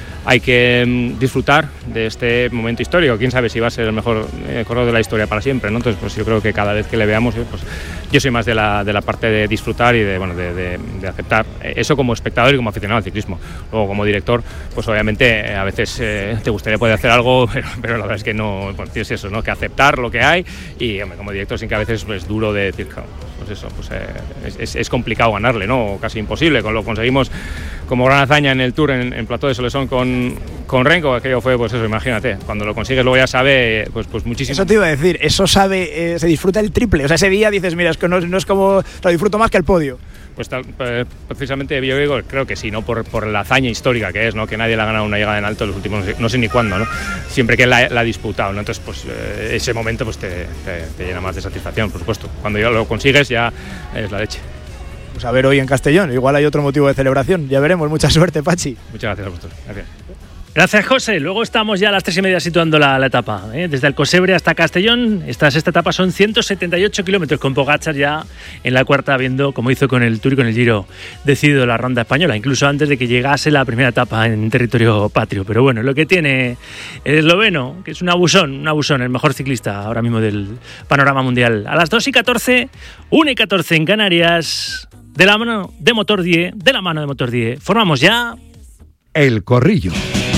que disfrutar de este momento histórico. Quién sabe si va a ser el mejor corredor de la historia para siempre, ¿no? Entonces, pues yo creo que cada vez que le veamos, pues yo soy más de la parte de disfrutar y de aceptar eso como espectador y como aficionado al ciclismo. Luego, como director, pues obviamente a veces te gustaría poder hacer algo, pero la verdad es que no, pues tienes eso, ¿no? Que aceptar lo que hay, y hombre, como director sí que a veces es duro de decir, pues eso, pues es complicado ganarle, ¿no? O casi imposible. Lo conseguimos como gran hazaña en el Tour, en Plató de Solesón con Renko, aquello fue, pues eso, imagínate, cuando lo consigues luego ya sabe, pues muchísimo. Eso te iba a decir, eso sabe, se disfruta el triple, o sea, ese día dices, mira, es que no es como, lo disfruto más que el podio. Pues precisamente yo digo, creo que sí, ¿no? Por la hazaña histórica que es, ¿no? Que nadie le ha ganado una llegada en alto en los últimos, no sé ni cuándo, ¿no? Siempre que la ha disputado, ¿no? Entonces, pues ese momento pues te llena más de satisfacción, por supuesto. Cuando ya lo consigues ya es la leche. Pues a ver hoy en Castellón, igual hay otro motivo de celebración, ya veremos. Mucha suerte, Pachi. Muchas gracias a vosotros. Gracias. Gracias, José. Luego estamos ya a las 3:30 situando la etapa. Desde Alcosebre hasta Castellón, esta sexta etapa son 178 kilómetros, con Pogačar ya en la cuarta, habiendo, como hizo con el Tour y con el Giro, decidido la ronda española, incluso antes de que llegase la primera etapa en territorio patrio. Pero bueno, lo que tiene el esloveno, que es un abusón, el mejor ciclista ahora mismo del panorama mundial. A las 2:14, 1:14 en Canarias, de la mano de Motor 10, formamos ya El Corrillo.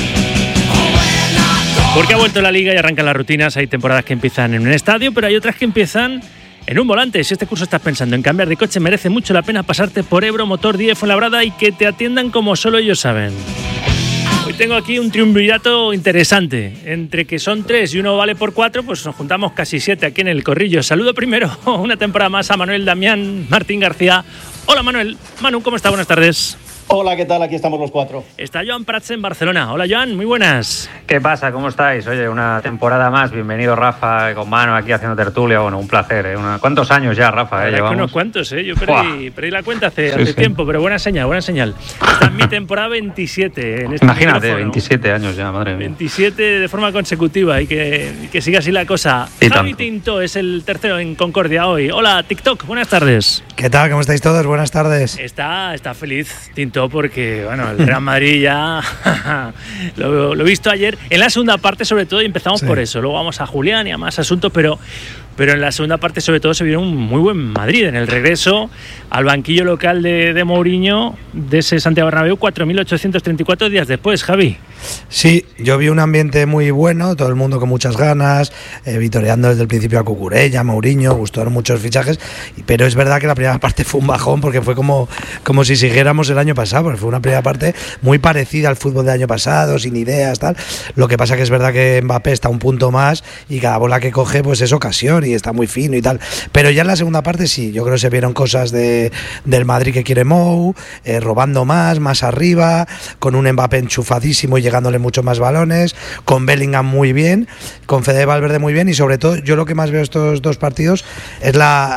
Porque ha vuelto la Liga y arrancan las rutinas. Hay temporadas que empiezan en un estadio, pero hay otras que empiezan en un volante. Si este curso estás pensando en cambiar de coche, merece mucho la pena pasarte por Ebro Motor 10 Fuenlabrada y que te atiendan como solo ellos saben. Hoy tengo aquí un triunvirato interesante. Entre que son 3 y uno vale por 4, pues nos juntamos casi 7 aquí en El Corrillo. Saludo primero una temporada más a Manuel Damián Martín García. Hola Manuel. Manu, ¿cómo está? Buenas tardes. Hola, ¿qué tal? Aquí estamos los 4. Está Joan Prats en Barcelona. Hola, Joan, muy buenas. ¿Qué pasa? ¿Cómo estáis? Oye, una temporada más. Bienvenido, Rafa, con Manu aquí haciendo tertulia. Bueno, un placer, ¿eh? ¿Cuántos años ya, Rafa? Llevamos unos cuantos, ¿eh? Yo perdí la cuenta hace tiempo, pero buena señal. Esta es mi temporada 27. En este Imagínate, micrófono. 27 años ya, madre mía. 27 de forma consecutiva y que siga así la cosa. Y Javi tanto. Tinto es el tercero en Concordia hoy. Hola, TikTok, buenas tardes. ¿Qué tal? ¿Cómo estáis todos? Buenas tardes. Está feliz Tinto porque, bueno, el Real Madrid ya lo he visto ayer en la segunda parte sobre todo y empezamos por eso. Luego vamos a Julián y a más asuntos, pero en la segunda parte sobre todo se vio un muy buen Madrid en el regreso al banquillo local de Mourinho de ese Santiago Bernabéu 4.834 días después, Javi. Sí, yo vi un ambiente muy bueno, todo el mundo con muchas ganas, vitoreando desde el principio a Cucurella, Mourinho, gustaron muchos fichajes, pero es verdad que la primera parte fue un bajón porque fue como si siguiéramos el año pasado, porque fue una primera parte muy parecida al fútbol del año pasado, sin ideas, tal. Lo que pasa que es verdad que Mbappé está un punto más y cada bola que coge pues es ocasión y está muy fino y tal, pero ya en la segunda parte sí, yo creo que se vieron cosas del Madrid que quiere Mou, robando más arriba, con un Mbappé enchufadísimo y llegándole mucho más balones, con Bellingham muy bien, con Fede Valverde muy bien y sobre todo yo lo que más veo estos dos partidos es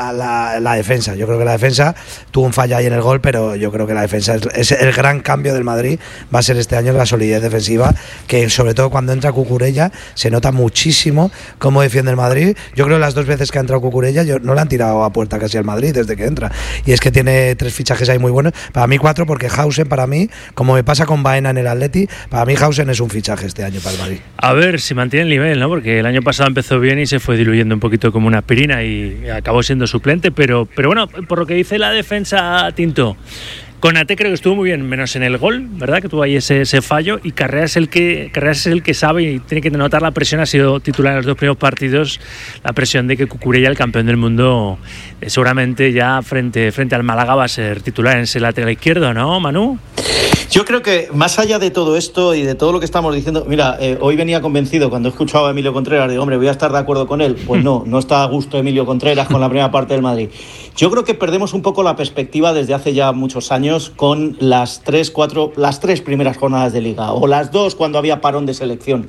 la defensa. Yo creo que la defensa tuvo un fallo ahí en el gol, pero yo creo que la defensa es el gran cambio del Madrid, va a ser este año la solidez defensiva, que sobre todo cuando entra Cucurella se nota muchísimo cómo defiende el Madrid. Yo creo que las dos veces que ha entrado Cucurella no le han tirado a puerta casi al Madrid desde que entra, y es que tiene 3 fichajes ahí muy buenos, para mí 4, porque Hausen, para mí, como me pasa con Baena en el Atleti, para mí Hausen es un fichaje este año para el Madrid. A ver si mantiene el nivel, ¿no? Porque el año pasado empezó bien y se fue diluyendo un poquito como una aspirina y acabó siendo suplente, pero bueno, por lo que dice la defensa, Tinto, Konaté creo que estuvo muy bien, menos en el gol, ¿verdad? Que tuvo ahí ese fallo, y Carreras es el que sabe y tiene que notar la presión. Ha sido titular en los 2 primeros partidos, la presión de que Cucurella, el campeón del mundo, seguramente ya frente al Málaga va a ser titular en ese lateral izquierdo, ¿no, Manu? Yo creo que más allá de todo esto y de todo lo que estamos diciendo, mira, hoy venía convencido cuando he escuchado a Emilio Contreras, digo, hombre, voy a estar de acuerdo con él. Pues no está a gusto Emilio Contreras con la primera parte del Madrid. Yo creo que perdemos un poco la perspectiva desde hace ya muchos años con las 3 primeras jornadas de Liga, o las 2 cuando había parón de selección.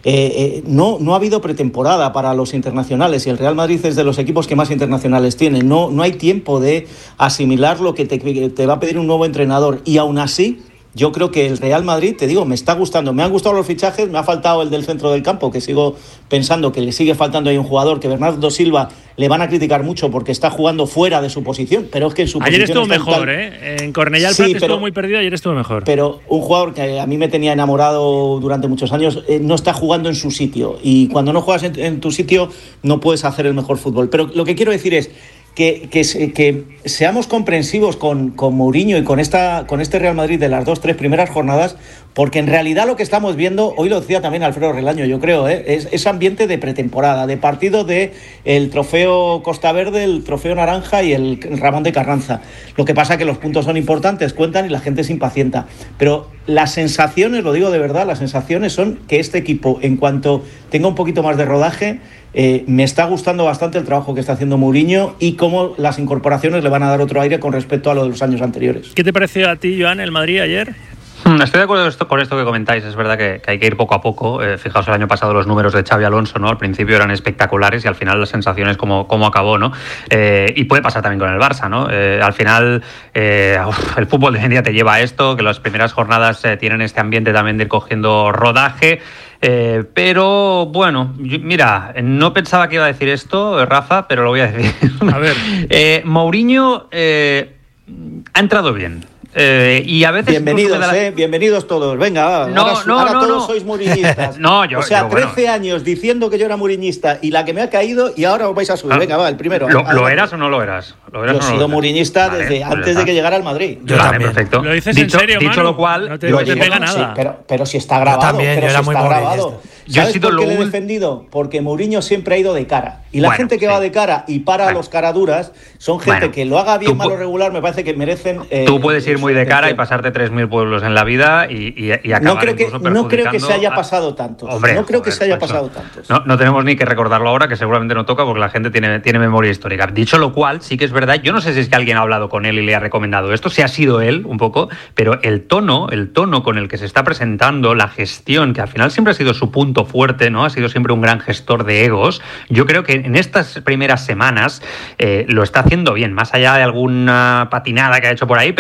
No ha habido pretemporada para los internacionales y el Real Madrid es de los equipos que más internacionales tiene. No hay tiempo de asimilar lo que te va a pedir un nuevo entrenador, y aún así yo creo que el Real Madrid, te digo, me está gustando. Me han gustado los fichajes, me ha faltado el del centro del campo, que sigo pensando que le sigue faltando ahí un jugador, que Bernardo Silva le van a criticar mucho porque está jugando fuera de su posición, pero es que en su ayer posición estuvo mejor, en Cornellà el Prat estuvo muy perdido, ayer estuvo mejor. Pero un jugador que a mí me tenía enamorado durante muchos años no está jugando en su sitio, y cuando no juegas en tu sitio no puedes hacer el mejor fútbol. Pero lo que quiero decir es que seamos comprensivos con Mourinho y con este Real Madrid de las 2-3 primeras jornadas, porque en realidad lo que estamos viendo, hoy lo decía también Alfredo Relaño, yo creo, es ambiente de pretemporada, de partido de el trofeo Costa Verde, el trofeo Naranja y el Ramón de Carranza. Lo que pasa es que los puntos son importantes, cuentan, y la gente se impacienta. Pero las sensaciones, lo digo de verdad, las sensaciones son que este equipo, en cuanto tenga un poquito más de rodaje, Me está gustando bastante el trabajo que está haciendo Mourinho y cómo las incorporaciones le van a dar otro aire con respecto a lo de los años anteriores. ¿Qué te pareció a ti, Joan, el Madrid ayer? Estoy de acuerdo con esto que comentáis. Es verdad que hay que ir poco a poco. Fijaos el año pasado los números de Xabi Alonso, ¿no? Al principio eran espectaculares y al final las sensaciones como acabó, ¿no? Y puede pasar también con el Barça, ¿no? Al final el fútbol de hoy en día te lleva a esto, que las primeras jornadas tienen este ambiente también de ir cogiendo rodaje. Pero bueno, mira, no pensaba que iba a decir esto, Rafa, pero lo voy a decir. A ver. Mourinho ha entrado bien. Y a veces bienvenidos todos. Venga, ahora todos sois muriñistas. O sea, 13 años diciendo que yo era muriñista y la que me ha caído y ahora os vais a subir. Venga, va, el primero. ¿Lo eras o no lo eras? Yo he sido muriñista desde antes de que llegara al Madrid. Yo también. Perfecto. Lo dices en serio, dicho Manu, lo cual, no te pega nada. Sí, pero si está grabado. Yo era muy grabado. ¿Sabes por qué le he defendido? Porque Mourinho siempre ha ido de cara. Y la gente que va de cara y para los caraduras son gente que lo haga bien, malo o regular, me parece que merecen... tú puedes ir muy de cara y pasarte 3.000 pueblos en la vida y acabar no creo que se haya pasado tanto. No creo que se haya pasado tanto. No tenemos ni que recordarlo ahora, que seguramente no toca porque la gente tiene memoria histórica. Dicho lo cual, sí que es verdad, yo no sé si es que alguien ha hablado con él y le ha recomendado esto, si ha sido él un poco, pero el tono con el que se está presentando, la gestión, que al final siempre ha sido su punto fuerte, ¿no? Ha sido siempre un gran gestor de egos. Yo creo que en estas primeras semanas lo está haciendo bien, más allá de alguna patinada que ha hecho por ahí,